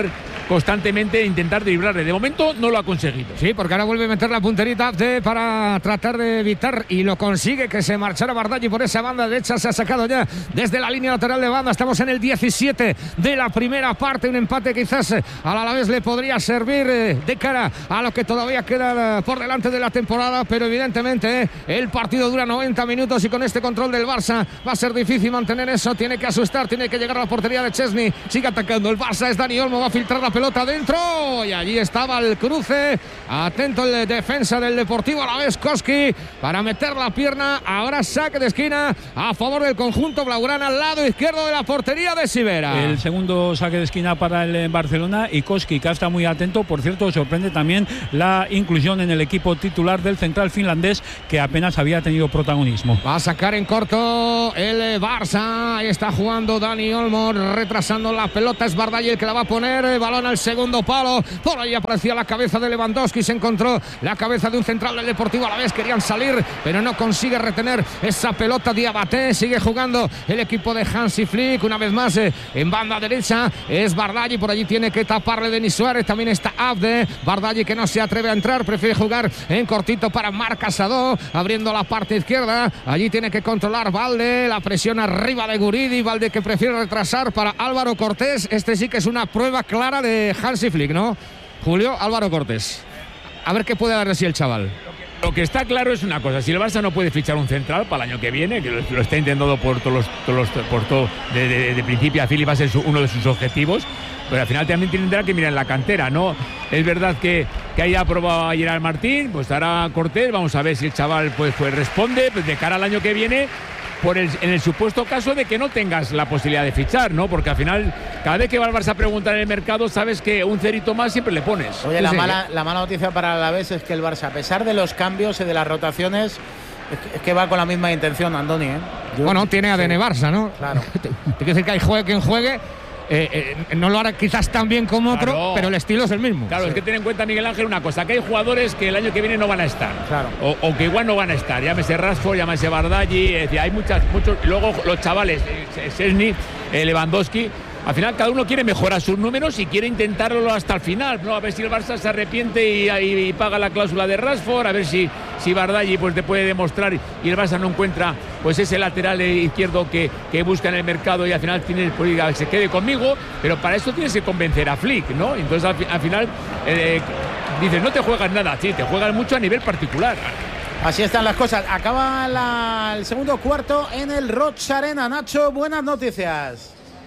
constantemente e intentar dribblarle. De momento no lo ha conseguido. Sí, porque ahora vuelve a meter la punterita Abde para tratar de evitar, y lo consigue, que se marchara Bardaghi por esa banda derecha. Se ha sacado ya desde la línea lateral de banda. Estamos en el diecisiete de la primera parte. Un empate quizás al Alavés le podría servir de cara a lo que todavía queda por delante de la temporada, pero evidentemente el partido dura noventa minutos y con este control del Barça va a ser difícil mantener eso. Tiene que asustar, tiene que llegar a la portería de Chesney. Sigue atacando el Barça, es Dani Olmo, va a filtrar la pelota dentro y allí estaba el cruce. Atento el defensa del Deportivo Alavés, Koski, para meter la pierna. Ahora saque de esquina a favor del conjunto blaugrana al lado izquierdo de la portería de Sivera. El segundo saque de esquina para el Barcelona y Koski, que está muy atento. Por cierto, sorprende también la inclusión en el equipo titular del central finlandés, que apenas había tenido protagonismo. Va a sacar en corto el Barça. Ahí está jugando Dani Olmo, retrasando la pelota. Es Bardaghi el que la va a poner. El balón al segundo palo. Por ahí aparecía la cabeza de Lewandowski. Se encontró la cabeza de un central del Deportivo Alavés. Querían salir, pero no consigue retener esa pelota. Diabaté. Sigue jugando el equipo de Hansi Flick. Una vez más eh, en banda derecha es Bardaghi. Por allí tiene que taparle Denis Suárez. También está Abde. Bardaghi, que no se atreve a entrar, prefiere jugar en cortito para Marc Casado, abriendo la parte izquierda. Allí tiene que controlar Valde. La presión arriba de Guridi. Valde, que prefiere retrasar para Álvaro Cortés. Este sí que es una prueba clara de Hansi Flick, ¿no, Julio? Álvaro Cortés. A ver qué puede dar de sí el chaval. Lo que está claro es una cosa: si el Barça no puede fichar un central para el año que viene, que lo, lo está intentando por todos los, todos los por todo de, de, de principio a fin, y va a ser su, uno de sus objetivos, pero al final también tendrá que mirar en la cantera, ¿no? Es verdad que, que haya probado a Gerard Martín, pues ahora Cortés, vamos a ver si el chaval pues, pues responde pues, de cara al año que viene. Por el, en el supuesto caso de que no tengas la posibilidad de fichar, ¿no? Porque al final, cada vez que va el Barça a preguntar en el mercado, sabes que un cerito más siempre le pones. Oye, la, sí, mala, la mala noticia para el Alavés es que el Barça, a pesar de los cambios y de las rotaciones, es que, es que va con la misma intención, Andoni, ¿eh? Yo, bueno, tiene A D N sí. Barça, ¿no? Claro. Te quiero decir que hay juegue quien juegue. Eh, eh, no lo hará quizás tan bien como otro, claro, pero el estilo es el mismo. Claro, sí. Es que ten en cuenta, Miguel Ángel, una cosa: que hay jugadores que el año que viene no van a estar, claro, o, o que igual no van a estar. Llámese Rashford, llámese Bardaghi, es decir, hay muchas, muchos. Luego los chavales, Szczęsny, eh, Lewandowski. Al final cada uno quiere mejorar sus números y quiere intentarlo hasta el final, ¿no? A ver si el Barça se arrepiente y, y, y paga la cláusula de Rashford, a ver si, si Bardaghi pues te puede demostrar y el Barça no encuentra pues ese lateral izquierdo que, que busca en el mercado y al final tiene pues, que se quede conmigo, pero para eso tienes que convencer a Flick, ¿no? Entonces al, al final eh, dices, no te juegas nada, sí, te juegas mucho a nivel particular. Así están las cosas. Acaba la, el segundo cuarto en el Roig Arena. Nacho, buenas noticias.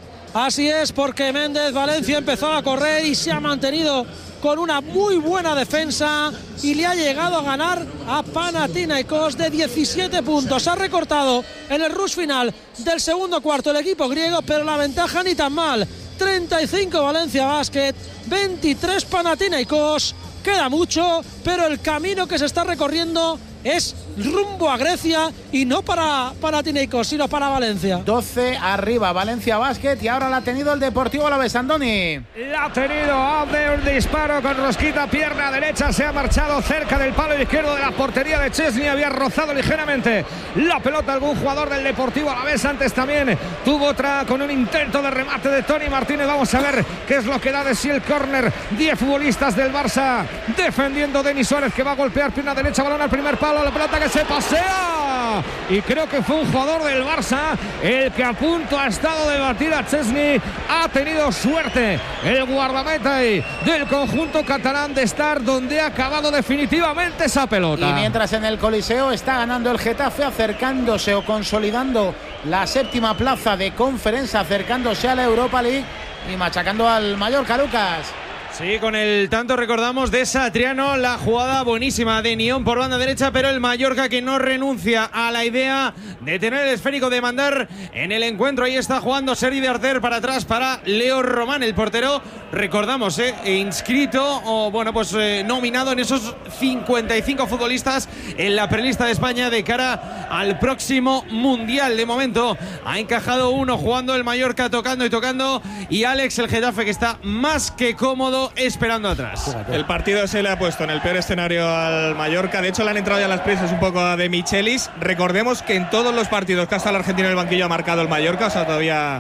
Así es, porque Méndez Valencia empezó a correr y se ha mantenido con una muy buena defensa y le ha llegado a ganar a Panathinaikos de diecisiete puntos. Ha recortado en el rush final del segundo cuarto el equipo griego, pero la ventaja ni tan mal. treinta y cinco Valencia Basket, veintitrés Panathinaikos. Queda mucho, pero el camino que se está recorriendo es rumbo a Grecia y no para Panathinaikos, sino para Valencia. doce arriba Valencia Basket y ahora la ha tenido el Deportivo Alavés, Andoni. La ha tenido Abde, un disparo con rosquita, pierna derecha, se ha marchado cerca del palo izquierdo de la portería de Szczęsny, había rozado ligeramente la pelota algún jugador del Deportivo Alavés. Antes también tuvo otra con un intento de remate de Toni Martínez. Vamos a ver qué es lo que da de sí el córner. diez futbolistas del Barça defendiendo. Denis Suárez, que va a golpear pierna derecha, balón al primer palo, la pelota que se pasea y creo que fue un jugador del Barça el que a punto ha estado de batir a Szczęsny. Ha tenido suerte el guardameta del conjunto catalán de estar donde ha acabado definitivamente esa pelota. Y mientras en el Coliseo está ganando el Getafe, acercándose o consolidando la séptima plaza de Conference, acercándose a la Europa League y machacando al Mallorca, Lucas. Sí, con el tanto recordamos de Satriano, la jugada buenísima de Nión por banda derecha, pero el Mallorca que no renuncia a la idea de tener el esférico, de mandar en el encuentro. Ahí está jugando Sergi de Arter para atrás para Leo Román, el portero, recordamos, eh, inscrito o bueno, pues eh, nominado en esos cincuenta y cinco futbolistas en la prelista de España de cara al próximo Mundial. De momento ha encajado uno jugando el Mallorca, tocando y tocando, y Alex, el Getafe, que está más que cómodo esperando atrás. El partido se le ha puesto en el peor escenario al Mallorca. De hecho, le han entrado ya las prisas un poco a De Michelis. Recordemos que en todos los partidos que ha estado el argentino en el banquillo ha marcado el Mallorca, o sea, todavía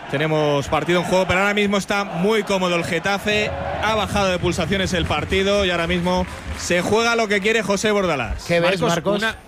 tenemos partido en juego, pero ahora mismo está muy cómodo el Getafe, ha bajado de pulsaciones el partido y ahora mismo se juega lo que quiere José Bordalás. ¿Qué ves, Marcos? Marcos? Una-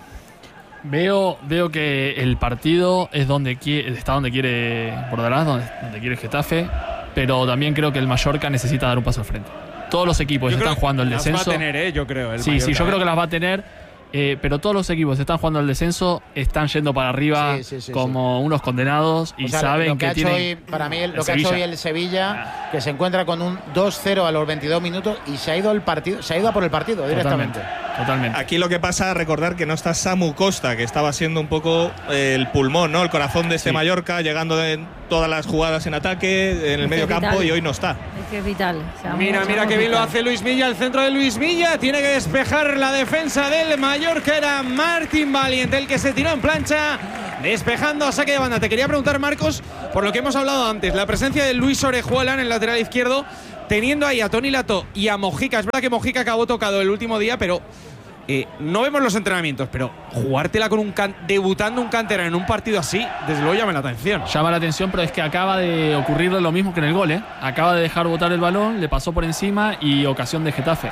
Veo, veo que el partido es donde quiere, está donde quiere Bordalás, donde, donde quiere el Getafe, pero también creo que el Mallorca necesita dar un paso al frente. Todos los equipos Yo están creo jugando el las descenso. va a tener, ¿eh? Yo creo. El sí, Mallorca, sí, yo ¿eh? creo que las va a tener. Eh, pero todos los equipos están jugando al descenso, están yendo para arriba Sí, sí, sí, como unos condenados y O sea, saben lo que, que ha hecho tienen. hoy, para mí, el lo que ha hecho Sevilla. hoy el Sevilla, que se encuentra con un dos cero a los veintidós minutos y se ha ido el partido, se ha ido a por el partido directamente. Totalmente. Aquí lo que pasa, recordar que no está Samu Costa, que estaba siendo un poco eh, el pulmón, ¿no? El corazón de este Sí. Mallorca, llegando en todas las jugadas en ataque, en el Es medio que es campo, vital. y hoy no está. Es que es vital. O sea, Mira, mucho mira más qué bien lo vital. hace Luis Milla, el centro de Luis Milla. Tiene que despejar la defensa del Mallorca. Era Martín Valiente el que se tiró en plancha, despejando a saque de banda. Te quería preguntar, Marcos, por lo que hemos hablado antes, la presencia de Luis Orejuela en el lateral izquierdo, teniendo ahí a Toni Lato y a Mojica. Es verdad que Mojica acabó tocado el último día, pero eh, no vemos los entrenamientos. Pero jugártela con un can debutando un canterano en un partido así, desde luego llama la atención. Llama la atención, pero es que acaba de ocurrirle lo mismo que en el gol, ¿eh? Acaba de dejar botar el balón, le pasó por encima y ocasión de Getafe.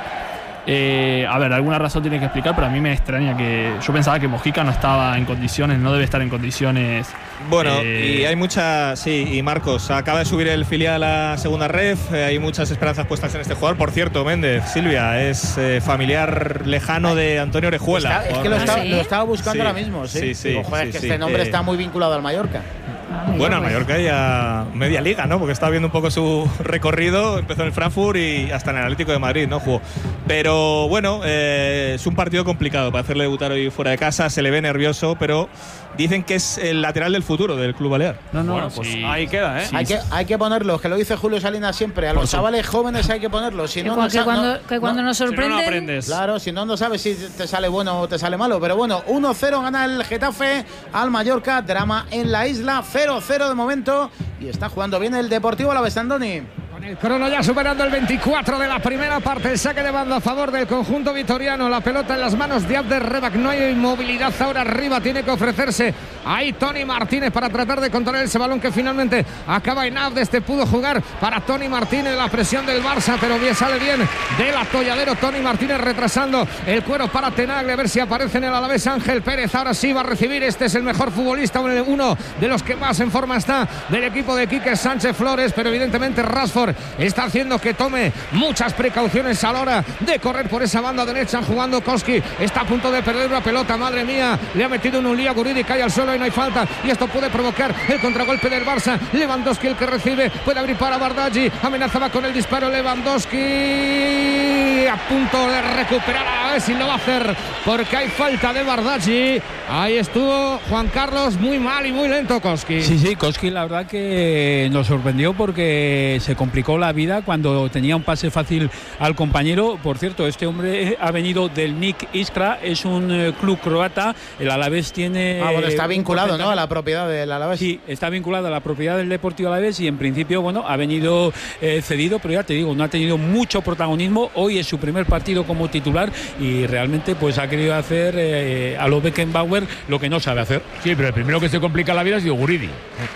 Eh, a ver, alguna razón tiene que explicar, pero a mí me extraña que. Yo pensaba que Mojica no estaba en condiciones, no debe estar en condiciones. Bueno, eh, y hay mucha. Sí, y Marcos, acaba de subir el filial a la segunda ref. eh, hay muchas esperanzas puestas en este jugador. Por cierto, Méndez, Silvia, es eh, familiar lejano de Antonio Orejuela. Está- es que lo, Ah, está- ¿sí? lo estaba buscando Sí, ahora mismo, sí. sí, sí, Digo, joder, sí, es que sí. este nombre Eh, está muy vinculado al Mallorca. Ah, mira, Bueno, a pues. Mallorca ya media liga, ¿no? Porque estaba viendo un poco su recorrido. Empezó en el Frankfurt y hasta en el Atlético de Madrid, ¿no? Jugó. Pero bueno, eh, es un partido complicado para hacerle debutar hoy fuera de casa. Se le ve nervioso, pero dicen que es el lateral del futuro del Club Balear. No, no, Bueno, pues sí. ahí queda, ¿eh? Sí, hay, que, hay que ponerlos, que lo dice Julio Salinas siempre. A los Por su- chavales jóvenes hay que ponerlos. Si Que, no, cua- no, que sa- cuando, no- que cuando no- nos Si no, no sorprenden. aprendes. Claro, si no, no sabes si te sale bueno o te sale malo. Pero bueno, uno cero gana el Getafe al Mallorca. Drama en la isla, cero cero de momento. Y está jugando bien el Deportivo Alavés, Andoni. Con el crono ya superando el veinticuatro de la primera parte, el saque de banda a favor del conjunto vitoriano, la pelota en las manos de Abder Rebak, no hay movilidad ahora arriba, tiene que ofrecerse ahí Toni Martínez para tratar de controlar ese balón que finalmente acaba en Abdes, este pudo jugar para Toni Martínez, la presión del Barça, pero bien sale bien del atolladero Toni Martínez retrasando el cuero para Tenagle, a ver si aparece en el Alavés Ángel Pérez, ahora sí va a recibir, este es el mejor futbolista, uno de los que más en forma está del equipo de Quique Sánchez Flores, pero evidentemente Rashford está haciendo que tome muchas precauciones a la hora de correr por esa banda derecha, jugando Koski, está a punto de perder una pelota, madre mía, le ha metido en un lío a Guridi, cae al suelo y no hay falta, y esto puede provocar el contragolpe del Barça, Lewandowski el que recibe, puede abrir para Bardaggi, amenazaba con el disparo Lewandowski, a punto de recuperar a ver si lo va a hacer, porque hay falta de Bardaggi, ahí estuvo Juan Carlos, muy mal y muy lento Koski. Sí, sí, Koski la verdad que nos sorprendió porque se complicó la vida cuando tenía un pase fácil al compañero. Por cierto, este hombre ha venido del Nik Iskra, es un eh, club croata, el Alavés tiene... Ah, bueno, está un vinculado, ¿no? porcentaje- A la propiedad del Alavés. Sí, está vinculado a la propiedad del Deportivo Alavés y en principio, bueno, ha venido eh, cedido, pero ya te digo, no ha tenido mucho protagonismo. Hoy es su primer partido como titular y realmente pues ha querido hacer eh, a lo Beckenbauer lo que no sabe hacer. Sí, pero el primero que se complica la vida ha sido Guridi.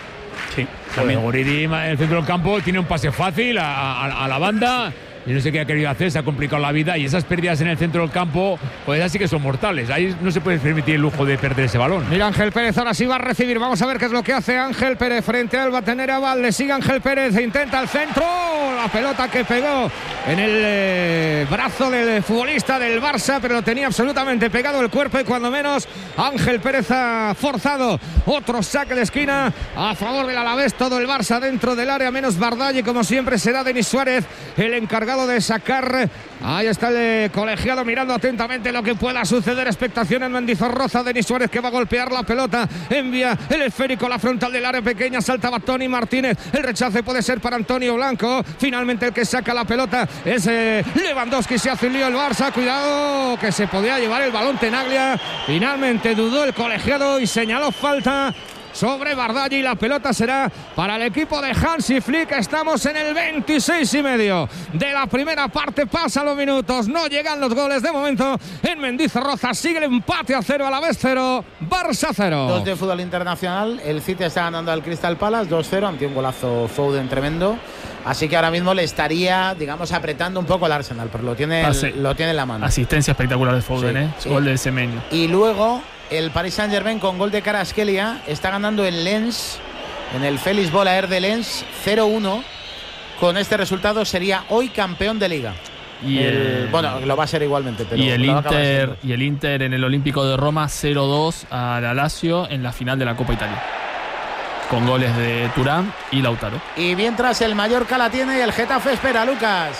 Sí, También Guridi en el centro del campo tiene un pase fácil a, a- a la banda. Y no sé qué ha querido hacer, se ha complicado la vida. Y esas pérdidas en el centro del campo, pues así que son mortales. Ahí no se puede permitir el lujo de perder ese balón. Mira Ángel Pérez, ahora sí va a recibir. Vamos a ver qué es lo que hace Ángel Pérez frente al Batenera Val. Le sigue Ángel Pérez, intenta el centro. La pelota que pegó en el eh, brazo del futbolista del Barça, pero lo tenía absolutamente pegado el cuerpo y cuando menos Ángel Pérez ha forzado otro saque de esquina a favor del Alavés. Todo el Barça dentro del área, menos Bardaggi, como siempre será Denis Suárez el encargado de sacar. Ahí está el eh, colegiado mirando atentamente lo que pueda suceder. Expectación en Mendizorroza. Denis Suárez que va a golpear la pelota, envía el esférico a la frontal del área pequeña, saltaba Toni Martínez, el rechace puede ser para Antonio Blanco, finalmente el que saca la pelota es eh, Lewandowski, se hace un lío el Barça, cuidado que se podía llevar el balón Tenaglia, finalmente dudó el colegiado y señaló falta sobre Bardagli y la pelota será para el equipo de Hansi Flick. Estamos en el veintiséis y medio de la primera parte, pasan los minutos, no llegan los goles de momento en Mendizorroza. Sigue el empate a cero, a la vez cero, Barça cero. Dos de fútbol internacional, el City está ganando al Crystal Palace dos cero ante un golazo Foden tremendo. Así que ahora mismo le estaría, digamos, apretando un poco al Arsenal, pero lo tiene, el, lo tiene en la mano. Asistencia espectacular de Foden, sí, ¿eh? Sí. Gol de Semenyo. Y luego el Paris Saint-Germain con gol de Kvaratskhelia está ganando en Lens, en el Félix Bollaert de Lens, cero uno. Con este resultado sería hoy campeón de Liga. Y el, el, bueno, lo va a ser igualmente. Pero y, el lo Inter, y el Inter en el Olímpico de Roma cero dos a la Lazio en la final de la Copa Italia, con goles de Thuram y Lautaro. Y mientras el Mallorca la tiene y el Getafe espera, Lucas.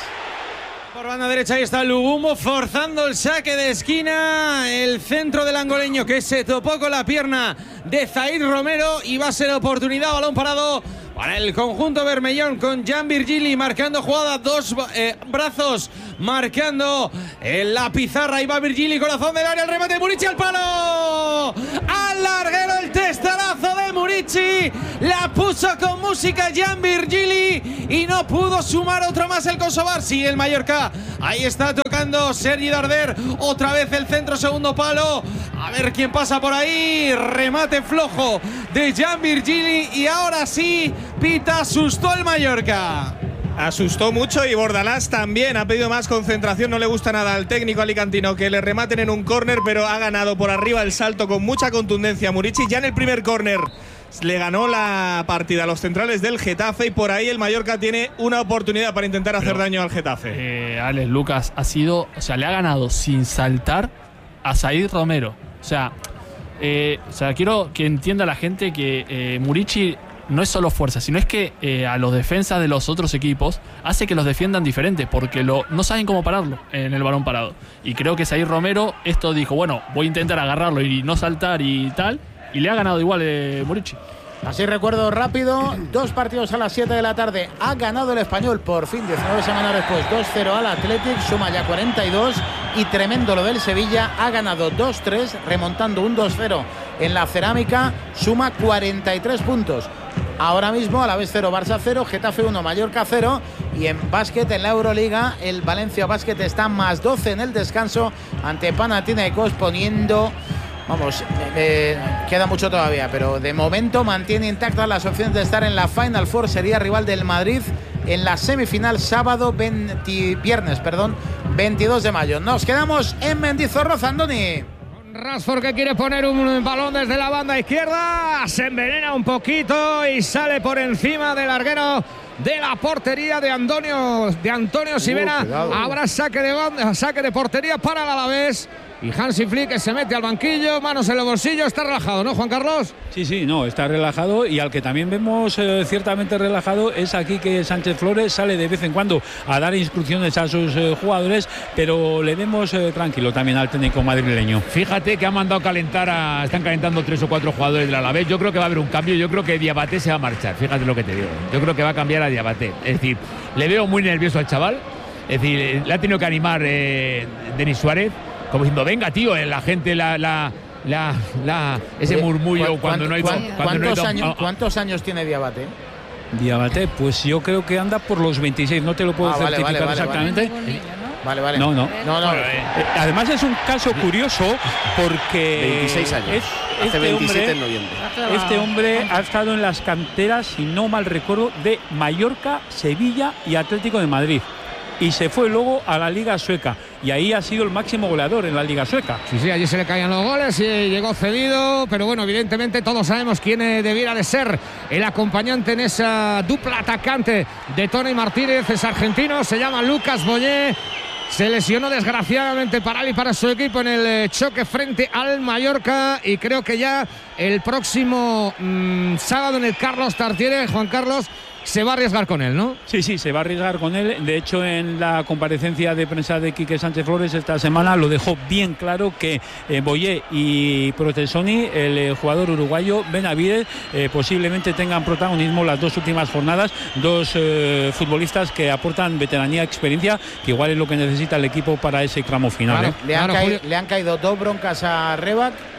Por banda derecha ahí está Lugumo forzando el saque de esquina. El centro del angoleño que se topó con la pierna de Zaïr Romero y va a ser oportunidad, balón parado para el conjunto bermellón con Jan Virgili marcando jugada, dos eh, brazos marcando en la pizarra. Y va Virgili, corazón del área, el remate de Murici al palo. Al larguero el testarazo de Murici. La puso con música Jan Virgili y no pudo sumar otro más el Kosovar. Sigue el Mallorca. Ahí está tocando Sergi Darder. Otra vez el centro, segundo palo. A ver quién pasa por ahí. Remate flojo de Jan Virgili. Y ahora sí, pita, asustó el Mallorca. Asustó mucho y Bordalás también ha pedido más concentración. No le gusta nada al técnico alicantino que le rematen en un córner, pero ha ganado por arriba el salto con mucha contundencia Murici. Ya en el primer córner le ganó la partida a los centrales del Getafe y por ahí el Mallorca tiene una oportunidad para intentar hacer pero, daño al Getafe. Eh, Alex, Lucas ha sido, o sea, le ha ganado sin saltar a Zaïr Romero. O sea, eh, o sea, quiero que entienda la gente que eh, Murici no es solo fuerza, sino es que eh, a los defensas de los otros equipos hace que los defiendan diferente, porque lo, no saben cómo pararlo en el balón parado. Y creo que Zaïr Romero esto dijo, bueno, voy a intentar agarrarlo y no saltar y tal, y le ha ganado igual eh, Murici. Así recuerdo rápido, dos partidos a las siete de la tarde. Ha ganado el Español por fin, diecinueve semanas después, dos cero al Athletic, suma ya cuarenta y dos. Y tremendo lo del Sevilla, ha ganado dos tres, remontando un dos cero en la Cerámica, suma cuarenta y tres puntos. Ahora mismo a la vez cero, Barça cero, Getafe uno, Mallorca cero. Y en básquet, en la Euroliga, el Valencia Básquet está más doce en el descanso ante Panathinaikos, poniendo... Vamos, eh, queda mucho todavía, pero de momento mantiene intactas las opciones de estar en la Final Four. Sería rival del Madrid en la semifinal sábado, veinte, viernes, perdón, veintidós de mayo. Nos quedamos en Mendizorroza, Andoni. Rashford que quiere poner un balón desde la banda izquierda, se envenena un poquito y sale por encima del larguero de la portería de Antonio, de Antonio Sivera. Uh, Habrá saque de banda, saque de portería para el Alavés. Y Hansi Flick que se mete al banquillo, manos en los bolsillos, está relajado, ¿no, Juan Carlos? Sí, sí, no, está relajado, y al que también vemos eh, ciertamente relajado es aquí que Sánchez Flores sale de vez en cuando a dar instrucciones a sus eh, jugadores, pero le vemos eh, tranquilo también al técnico madrileño. Fíjate que ha mandado calentar a, están calentando tres o cuatro jugadores del Alavés. Yo creo que va a haber un cambio, yo creo que Diabaté se va a marchar, fíjate lo que te digo. Yo creo que va a cambiar a Diabaté, es decir, le veo muy nervioso al chaval, es decir, le ha tenido que animar eh, Denis Suárez, como diciendo, venga, tío, la gente, la, la, la, la ese murmullo cuando no hay... Cuando ¿cuántos, no hay años, ¿Cuántos años tiene Diabaté? Diabaté, pues yo creo que anda por los veintiséis, no te lo puedo ah, certificar vale, vale, exactamente. Vale. Vale, vale. No, no. no, no. Bueno, eh, además es un caso curioso porque... veintiséis años. Es, este Hace veintisiete hombre, en noviembre. Este hombre ha estado en las canteras, si no mal recuerdo, de Mallorca, Sevilla y Atlético de Madrid. Y se fue luego a la Liga Sueca. Y ahí ha sido el máximo goleador en la Liga Sueca. Sí, sí, allí se le caían los goles y llegó cedido. Pero bueno, evidentemente todos sabemos quién debiera de ser el acompañante en esa dupla atacante de Tony Martínez. Es argentino, se llama Lucas Boyé. Se lesionó desgraciadamente para él y para su equipo en el choque frente al Mallorca. Y creo que ya el próximo mmm, sábado en el Carlos Tartiere, Juan Carlos, se va a arriesgar con él, ¿no? Sí, sí, se va a arriesgar con él. De hecho, en la comparecencia de prensa de Quique Sánchez Flores esta semana lo dejó bien claro que eh, Boyé y Protesoni, el eh, jugador uruguayo Benavides, eh, posiblemente tengan protagonismo las dos últimas jornadas. Dos eh, futbolistas que aportan veteranía, experiencia, que igual es lo que necesita el equipo para ese tramo final. Claro, ¿eh? le, han claro, caído, le han caído dos broncas a Rebac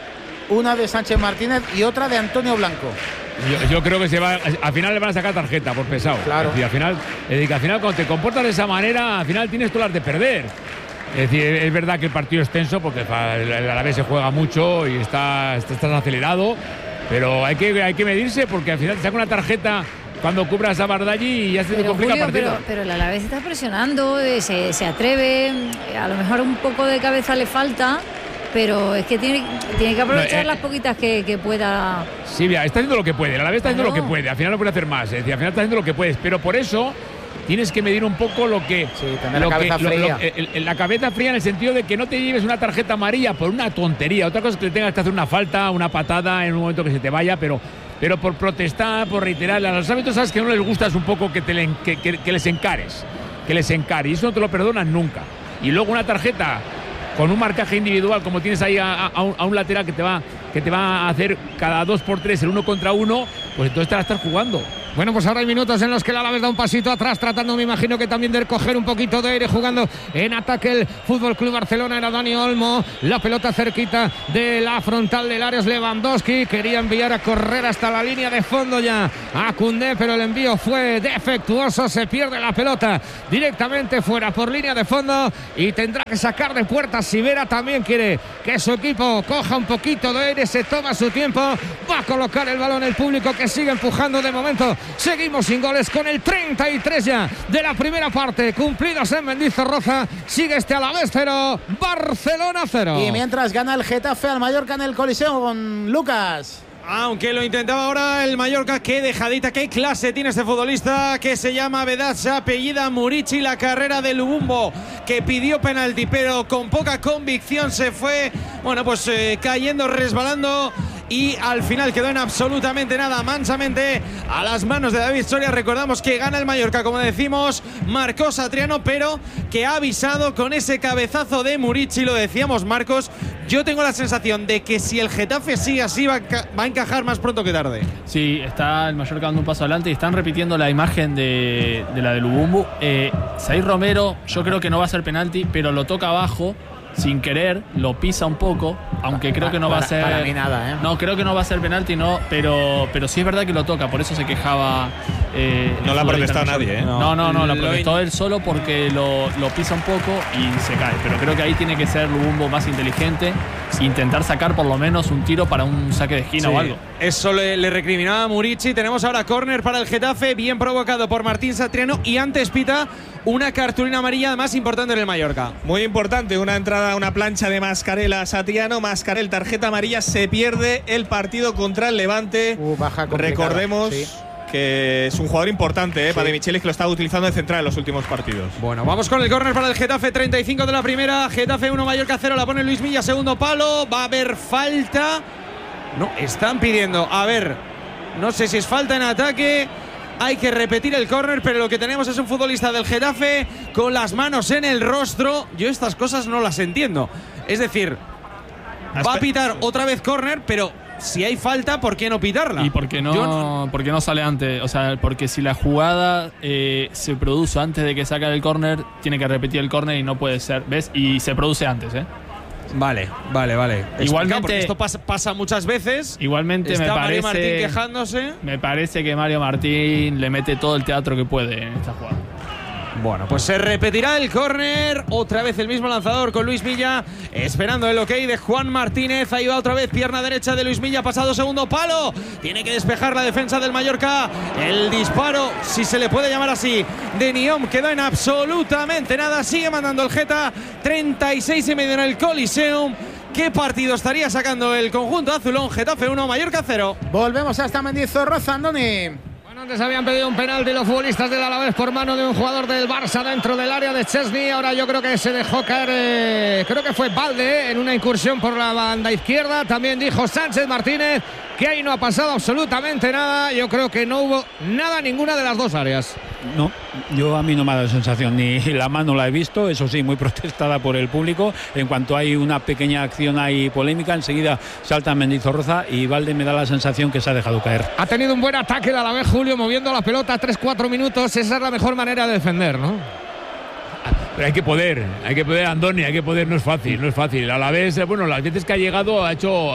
una de Sánchez Martínez y otra de Antonio Blanco. Yo, yo creo que se va, al final le van a sacar tarjeta por pesado. Claro. Es decir, al final, es decir, que al final cuando te comportas de esa manera, al final tienes todas las de perder. Es decir, es verdad que el partido es tenso porque el Alavés se juega mucho y está, está, está acelerado, pero hay que, hay que medirse porque al final te saca una tarjeta cuando cubras a Bardagli y ya se te complica el partido. Pero, pero el Alavés está presionando, se, se atreve, a lo mejor un poco de cabeza le falta, pero es que tiene, tiene que aprovechar no, eh, las poquitas que, que pueda. Sí, mira, está haciendo lo que puede, el Alavés está haciendo claro. lo que puede, al final no puede hacer más, es decir, al final está haciendo lo que puedes, pero por eso tienes que medir un poco lo que. Sí, tener lo la cabeza que, fría. Lo, lo, el, el, la cabeza fría en el sentido de que no te lleves una tarjeta amarilla por una tontería. Otra cosa es que tengas que hacer una falta, una patada en un momento que se te vaya, pero, pero por protestar, por reiterar. A los árbitros, sabes que no les gusta es un poco que, te le, que, que, que les encares. Que les encares. Y eso no te lo perdonan nunca. Y luego una tarjeta con un marcaje individual, como tienes ahí a, a, un, a un lateral que te va que te va a hacer cada dos por tres el uno contra uno, pues entonces te la estás jugando. Bueno, pues ahora hay minutos en los que el Alavés da un pasito atrás, tratando, me imagino que también de coger un poquito de aire, jugando en ataque el Fútbol Club Barcelona. Era Dani Olmo, la pelota cerquita de la frontal del área, es Lewandowski, quería enviar a correr hasta la línea de fondo ya a Koundé, pero el envío fue defectuoso, se pierde la pelota directamente fuera por línea de fondo y tendrá que sacar de puerta. Sivera también quiere que su equipo coja un poquito de aire, se toma su tiempo, va a colocar el balón el público que sigue empujando de momento. Seguimos sin goles con el treinta y tres ya de la primera parte cumplidos en Mendizorroza. Sigue este Alavés cero, Barcelona cero. Y mientras gana el Getafe al Mallorca en el Coliseo con Lucas. Aunque lo intentaba ahora el Mallorca, qué dejadita, qué clase tiene este futbolista que se llama Vedat, se apellida Murici, la carrera de Lubumbo, que pidió penalti, pero con poca convicción se fue, bueno, pues eh, cayendo, resbalando. Y al final quedó en absolutamente nada, mansamente a las manos de David Soria. Recordamos que gana el Mallorca, como decimos, marcó Satriano, pero que ha avisado con ese cabezazo de Murici. Lo decíamos, Marcos, yo tengo la sensación de que si el Getafe sigue así va a, va a encajar más pronto que tarde. Sí, está el Mallorca dando un paso adelante y están repitiendo la imagen de, de la de Lubumbo. eh, Said Romero, yo creo que no va a ser penalti, pero lo toca abajo sin querer, lo pisa un poco, aunque creo que no para, va a ser. Para mí nada, ¿eh? No, creo que no va a ser penalti, no, pero, pero sí es verdad que lo toca, por eso se quejaba. Eh, no le ha protestado nadie, ¿eh? No, no, no, lo protestó él solo porque lo, lo pisa un poco y se cae. Pero creo que ahí tiene que ser Lubumbo más inteligente, intentar sacar por lo menos un tiro para un saque de esquina sí, o algo. Eso le, le recriminaba a Murici. Tenemos ahora córner para el Getafe, bien provocado por Martín Satriano, y antes pita una cartulina amarilla más importante en el Mallorca. Muy importante, una entrada, una plancha de Mascarell a Satriano. Mascarell, tarjeta amarilla, se pierde el partido contra el Levante. Uh, baja Recordemos sí. que es un jugador importante, ¿eh? Sí. Para De Michelis, que lo está utilizando de central en los últimos partidos. Bueno, vamos con el córner para el Getafe, treinta y cinco de la primera. Getafe uno, Mallorca cero, la pone Luis Milla, segundo palo. Va a haber falta. No, están pidiendo, a ver, no sé si es falta en ataque. Hay que repetir el córner, pero lo que tenemos es un futbolista del Getafe con las manos en el rostro. Yo estas cosas no las entiendo. Es decir, va a pitar otra vez córner, pero si hay falta, ¿por qué no pitarla? ¿Y por qué no, no, por qué no sale antes? O sea, porque si la jugada eh, se produce antes de que saque el córner, tiene que repetir el córner y no puede ser, ¿ves? Y se produce antes, ¿eh? Vale, vale, vale. Igualmente, porque esto pasa, pasa muchas veces. Igualmente está me Mario parece, Martín quejándose. Me parece que Mario Martín le mete todo el teatro que puede en esta jugada. Bueno, pues se repetirá el córner. Otra vez el mismo lanzador con Luis Milla, esperando el ok de Juan Martínez. Ahí va otra vez, pierna derecha de Luis Milla, pasado segundo palo. Tiene que despejar la defensa del Mallorca. El disparo, si se le puede llamar así, de Niom quedó en absolutamente nada. Sigue mandando el Geta, treinta y seis y medio en el Coliseum. ¿Qué partido estaría sacando el conjunto azulón? Getafe uno, Mallorca cero. Volvemos hasta Mendizorroza, Andoni. Antes habían pedido un penalti los futbolistas del Alavés por mano de un jugador del Barça dentro del área de Chesney. Ahora yo creo que se dejó caer, eh, creo que fue Balde, eh, en una incursión por la banda izquierda. También dijo Sánchez Martínez que ahí no ha pasado absolutamente nada. Yo creo que no hubo nada en ninguna de las dos áreas. No, yo a mí no me ha dado sensación, ni la mano la he visto, eso sí, muy protestada por el público. En cuanto hay una pequeña acción ahí polémica, enseguida salta Mendizorroza y Balde me da la sensación que se ha dejado caer. Ha tenido un buen ataque el Alavés, Julio, moviendo la pelota tres cuatro minutos. Esa es la mejor manera de defender, ¿no? Pero hay que poder, hay que poder, Andoni, hay que poder, no es fácil, no es fácil. A la vez, bueno, las veces que ha llegado ha hecho,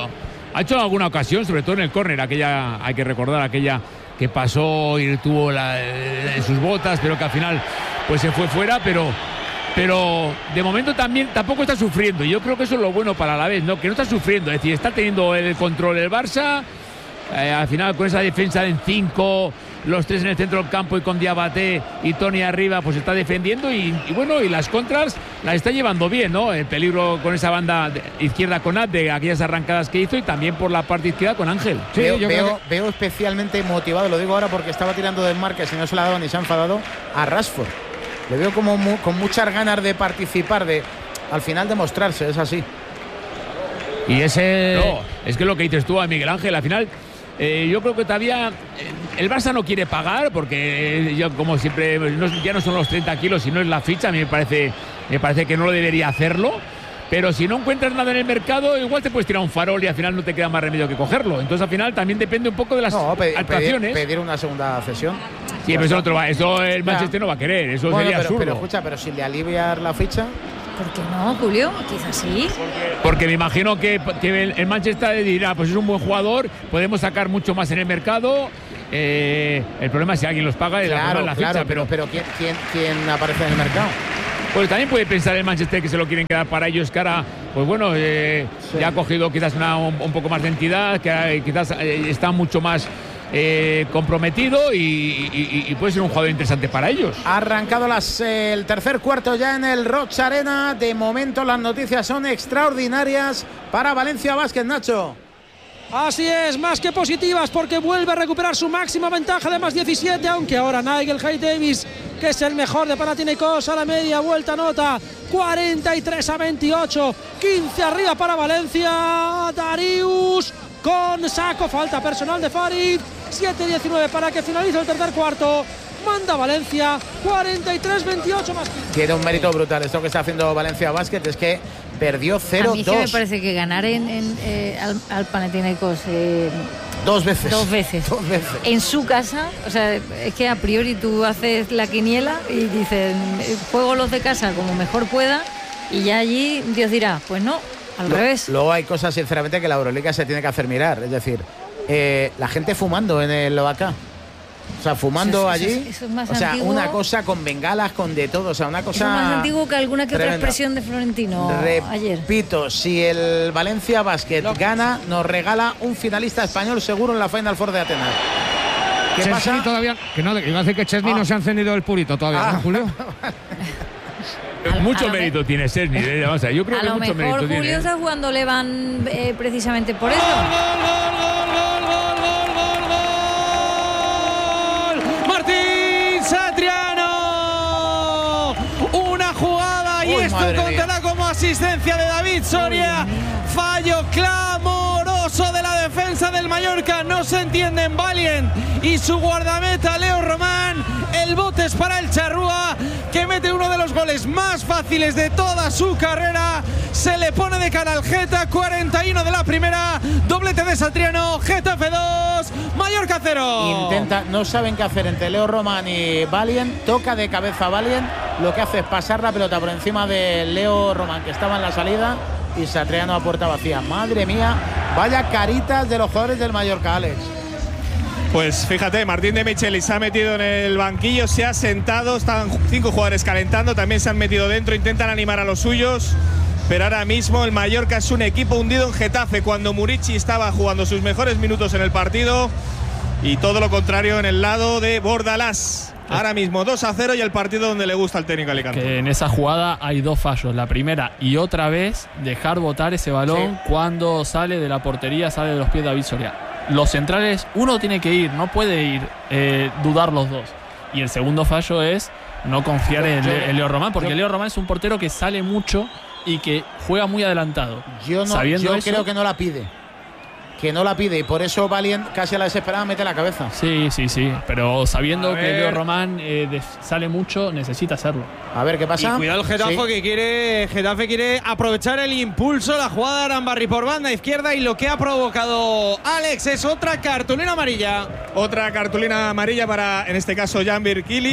Ha hecho en alguna ocasión, sobre todo en el córner, aquella, hay que recordar, aquella que pasó y tuvo la, en sus botas, pero que al final pues se fue fuera, pero... Pero de momento también tampoco está sufriendo. Y yo creo que eso es lo bueno para la vez, ¿no? Que no está sufriendo. Es decir, está teniendo el control el Barça. Eh, al final con esa defensa en cinco, los tres en el centro del campo y con Diabaté y Toni arriba, pues está defendiendo. Y, y bueno, y las contras las está llevando bien, ¿no? El peligro con esa banda izquierda con Ad, de aquellas arrancadas que hizo, y también por la parte izquierda con Ángel. Sí, veo, yo veo, creo que... veo especialmente motivado, lo digo ahora porque estaba tirando del marca, si no se la ha dado ni se ha enfadado, a Rashford. Le veo como mu con muchas ganas de participar, de al final demostrarse, es así. Y ese no, es que lo que dices tú, Miguel Ángel, al final eh, yo creo que todavía eh, el Barça no quiere pagar, porque eh, yo como siempre no, ya no son los treinta kilos, sino es la ficha. A mí me parece, me parece que no lo debería hacerlo. Pero si no encuentras nada en el mercado, igual te puedes tirar un farol y al final no te queda más remedio que cogerlo. Entonces al final también depende un poco de las no, pe actuaciones. Pedir, pedir una segunda cesión. Sí, pero eso, otro va, eso el Manchester no va a querer, eso bueno, sería pero, absurdo. Pero escucha, pero si le alivias la ficha... ¿Por qué no, Julio? Quizás sí. Porque me imagino que, que el, el Manchester dirá, pues es un buen jugador, podemos sacar mucho más en el mercado. Eh, el problema es si alguien los paga y claro, la, la claro, ficha. Pero, pero ¿quién, quién, ¿quién aparece en el mercado? Pues también puede pensar el Manchester que se lo quieren quedar para ellos, que ahora, pues bueno, eh, sí. ya ha cogido quizás una, un, un poco más de entidad, que eh, quizás eh, está mucho más eh, comprometido y, y, y puede ser un jugador interesante para ellos. Ha arrancado las, eh, el tercer cuarto ya en el Roig Arena. De momento las noticias son extraordinarias para Valencia Basket, Nacho. Así es, más que positivas, porque vuelve a recuperar su máxima ventaja de más diecisiete, aunque ahora Nigel Hayes-Davis, que es el mejor de Panathinaikos, a la media vuelta anota cuarenta y tres a veintiocho, quince arriba para Valencia. Darius con saco, falta personal de Farid, siete diecinueve para que finalice el tercer cuarto. Manda Valencia, cuarenta y tres veintiocho más quince. Tiene un mérito brutal esto que está haciendo Valencia Basket, es que perdió cero dos. A mí que me parece que ganar en, en, eh, al, al Panathinaikos eh, dos veces. Dos veces. Dos veces. En su casa, o sea, es que a priori tú haces la quiniela y dices, juego los de casa como mejor pueda, y ya allí Dios dirá, pues no, al Lo, revés. Luego hay cosas, sinceramente, que la Euroliga se tiene que hacer mirar. Es decir, eh, la gente fumando en el Lovaca. O sea, fumando eso, eso, allí. Eso, eso es más o sea, antiguo. Una cosa con bengalas, con de todo. O sea, una cosa. Eso es más antiguo que alguna que tremenda. otra expresión de Florentino ayer. Repito, si el Valencia Basket no. gana, nos regala un finalista español seguro en la Final Four de Atenas. ¿Qué Chesney pasa? Todavía, que no, iba a decir que Chesney ah. no se ha encendido el purito todavía, ah. ¿no, Julio? A, mucho a mérito me... tiene Chesney, ¿eh? O sea, yo creo a que lo mucho mejor mérito Julio tiene. está jugando Levan eh, precisamente por eso. ¡Gol, gol, gol, gol, gol, gol, gol! ¡Martín Satriano! Una jugada y Uy, esto contará como asistencia de David Soria. Fallo clamoroso de la defensa del Mallorca. No se entienden Valiant y su guardameta Leo Román. El bote es para el charrúa, que mete uno de los goles más fáciles de toda su carrera. Se le pone de cara al Geta, cuarenta y uno de la primera. Doblete de Satriano, Getafe dos, Mallorca cero. Intenta, no saben qué hacer entre Leo Román y Valiant. Toca de cabeza Valiant. Lo que hace es pasar la pelota por encima de Leo Román, que estaba en la salida, y Satriano a puerta vacía. Madre mía, vaya caritas de los jugadores del Mallorca, Alex. Pues fíjate, Martín de Michelis se ha metido en el banquillo, se ha sentado, están cinco jugadores calentando, también se han metido dentro, intentan animar a los suyos, pero ahora mismo el Mallorca es un equipo hundido en Getafe, cuando Murici estaba jugando sus mejores minutos en el partido, y todo lo contrario en el lado de Bordalás. Ahora mismo dos a cero y el partido donde le gusta al técnico Alicante. Que en esa jugada hay dos fallos. La primera, y otra vez, dejar botar ese balón sí. cuando sale de la portería, sale de los pies de David Soria. Los centrales, uno tiene que ir, no puede ir, eh, dudar los dos. Y el segundo fallo es no confiar en, en Leo Román, porque yo, Leo Román es un portero que sale mucho y que juega muy adelantado. Yo, no, Sabiendo yo eso, creo que no la pide. Que no la pide y por eso Valiant casi a la desesperada mete la cabeza. Sí, sí, sí. Pero sabiendo que Leo Román eh, de, sale mucho, necesita hacerlo. A ver qué pasa. Y cuidado el Getafe, sí. que quiere Getafe quiere aprovechar el impulso, la jugada de Arambarri por banda izquierda, y lo que ha provocado Alex es otra cartulina amarilla. Otra cartulina amarilla para, en este caso, Jan Birkili.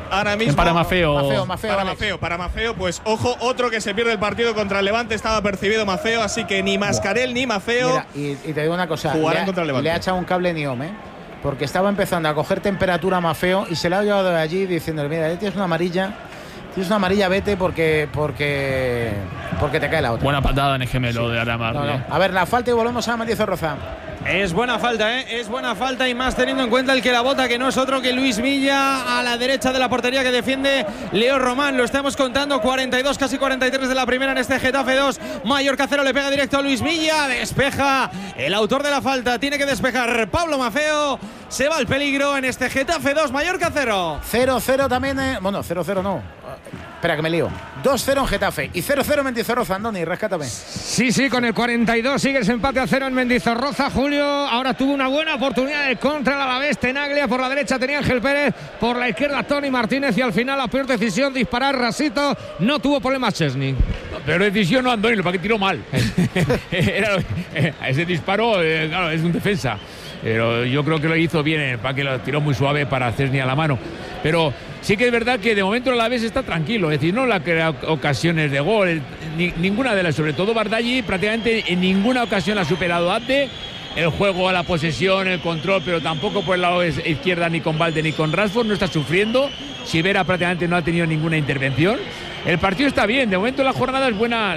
ahora mismo. Para Mafeo. Mafeo, Mafeo, para Alex. Mafeo, para Mafeo, pues ojo, otro que se pierde el partido contra el Levante, estaba percibido Mafeo, así que ni Mascarell ni Mafeo. Mira, y, y te digo una cosa, jugarán le ha, contra el Levante. le ha echado un cable Niom, ¿eh? Porque estaba empezando a coger temperatura Mafeo y se la ha llevado de allí diciéndole, mira, tienes una amarilla, tienes una amarilla, vete porque porque porque te cae la otra. Buena patada en el gemelo sí. de Aramar. No, no. A ver, la falta y volvemos a Mendizorroza. Es buena falta, ¿eh? Es buena falta y más teniendo en cuenta el que la bota, que no es otro que Luis Milla a la derecha de la portería que defiende Leo Román. Lo estamos contando, cuarenta y dos, casi cuarenta y tres de la primera en este Getafe dos. Mallorca cero, le pega directo a Luis Milla. Despeja el autor de la falta. Tiene que despejar Pablo Mafeo. Se va el peligro en este Getafe dos, Mallorca cero. cero cero también, eh. Bueno, cero cero no. Espera que me lío. dos cero en Getafe y cero cero en Mendizorroza. Andoni, rescátame. Sí, sí, con el cuarenta y dos sigue ese empate a cero en Mendizorroza. Julio ahora tuvo una buena oportunidad de contra el Alavés. Tenaglia por la derecha tenía Ángel Pérez, por la izquierda Tony Martínez y al final la peor decisión, disparar Rasito. No tuvo problemas Chesney. No, peor decisión no, Andoni, lo para que tiró mal. Era, ese disparo, eh, claro, es un defensa. Pero yo creo que lo hizo bien, para que lo tiró muy suave para Chesney a la mano. Pero sí que es verdad que de momento el Alavés está tranquilo, es decir, no le ha creado ocasiones de gol, ni, ninguna de las, sobre todo Bardagli, prácticamente en ninguna ocasión ha superado a Abde. El juego, la posesión, el control, pero tampoco por el lado izquierda ni con Valde ni con Rashford, no está sufriendo. Sivera prácticamente no ha tenido ninguna intervención. El partido está bien, de momento la jornada es buena.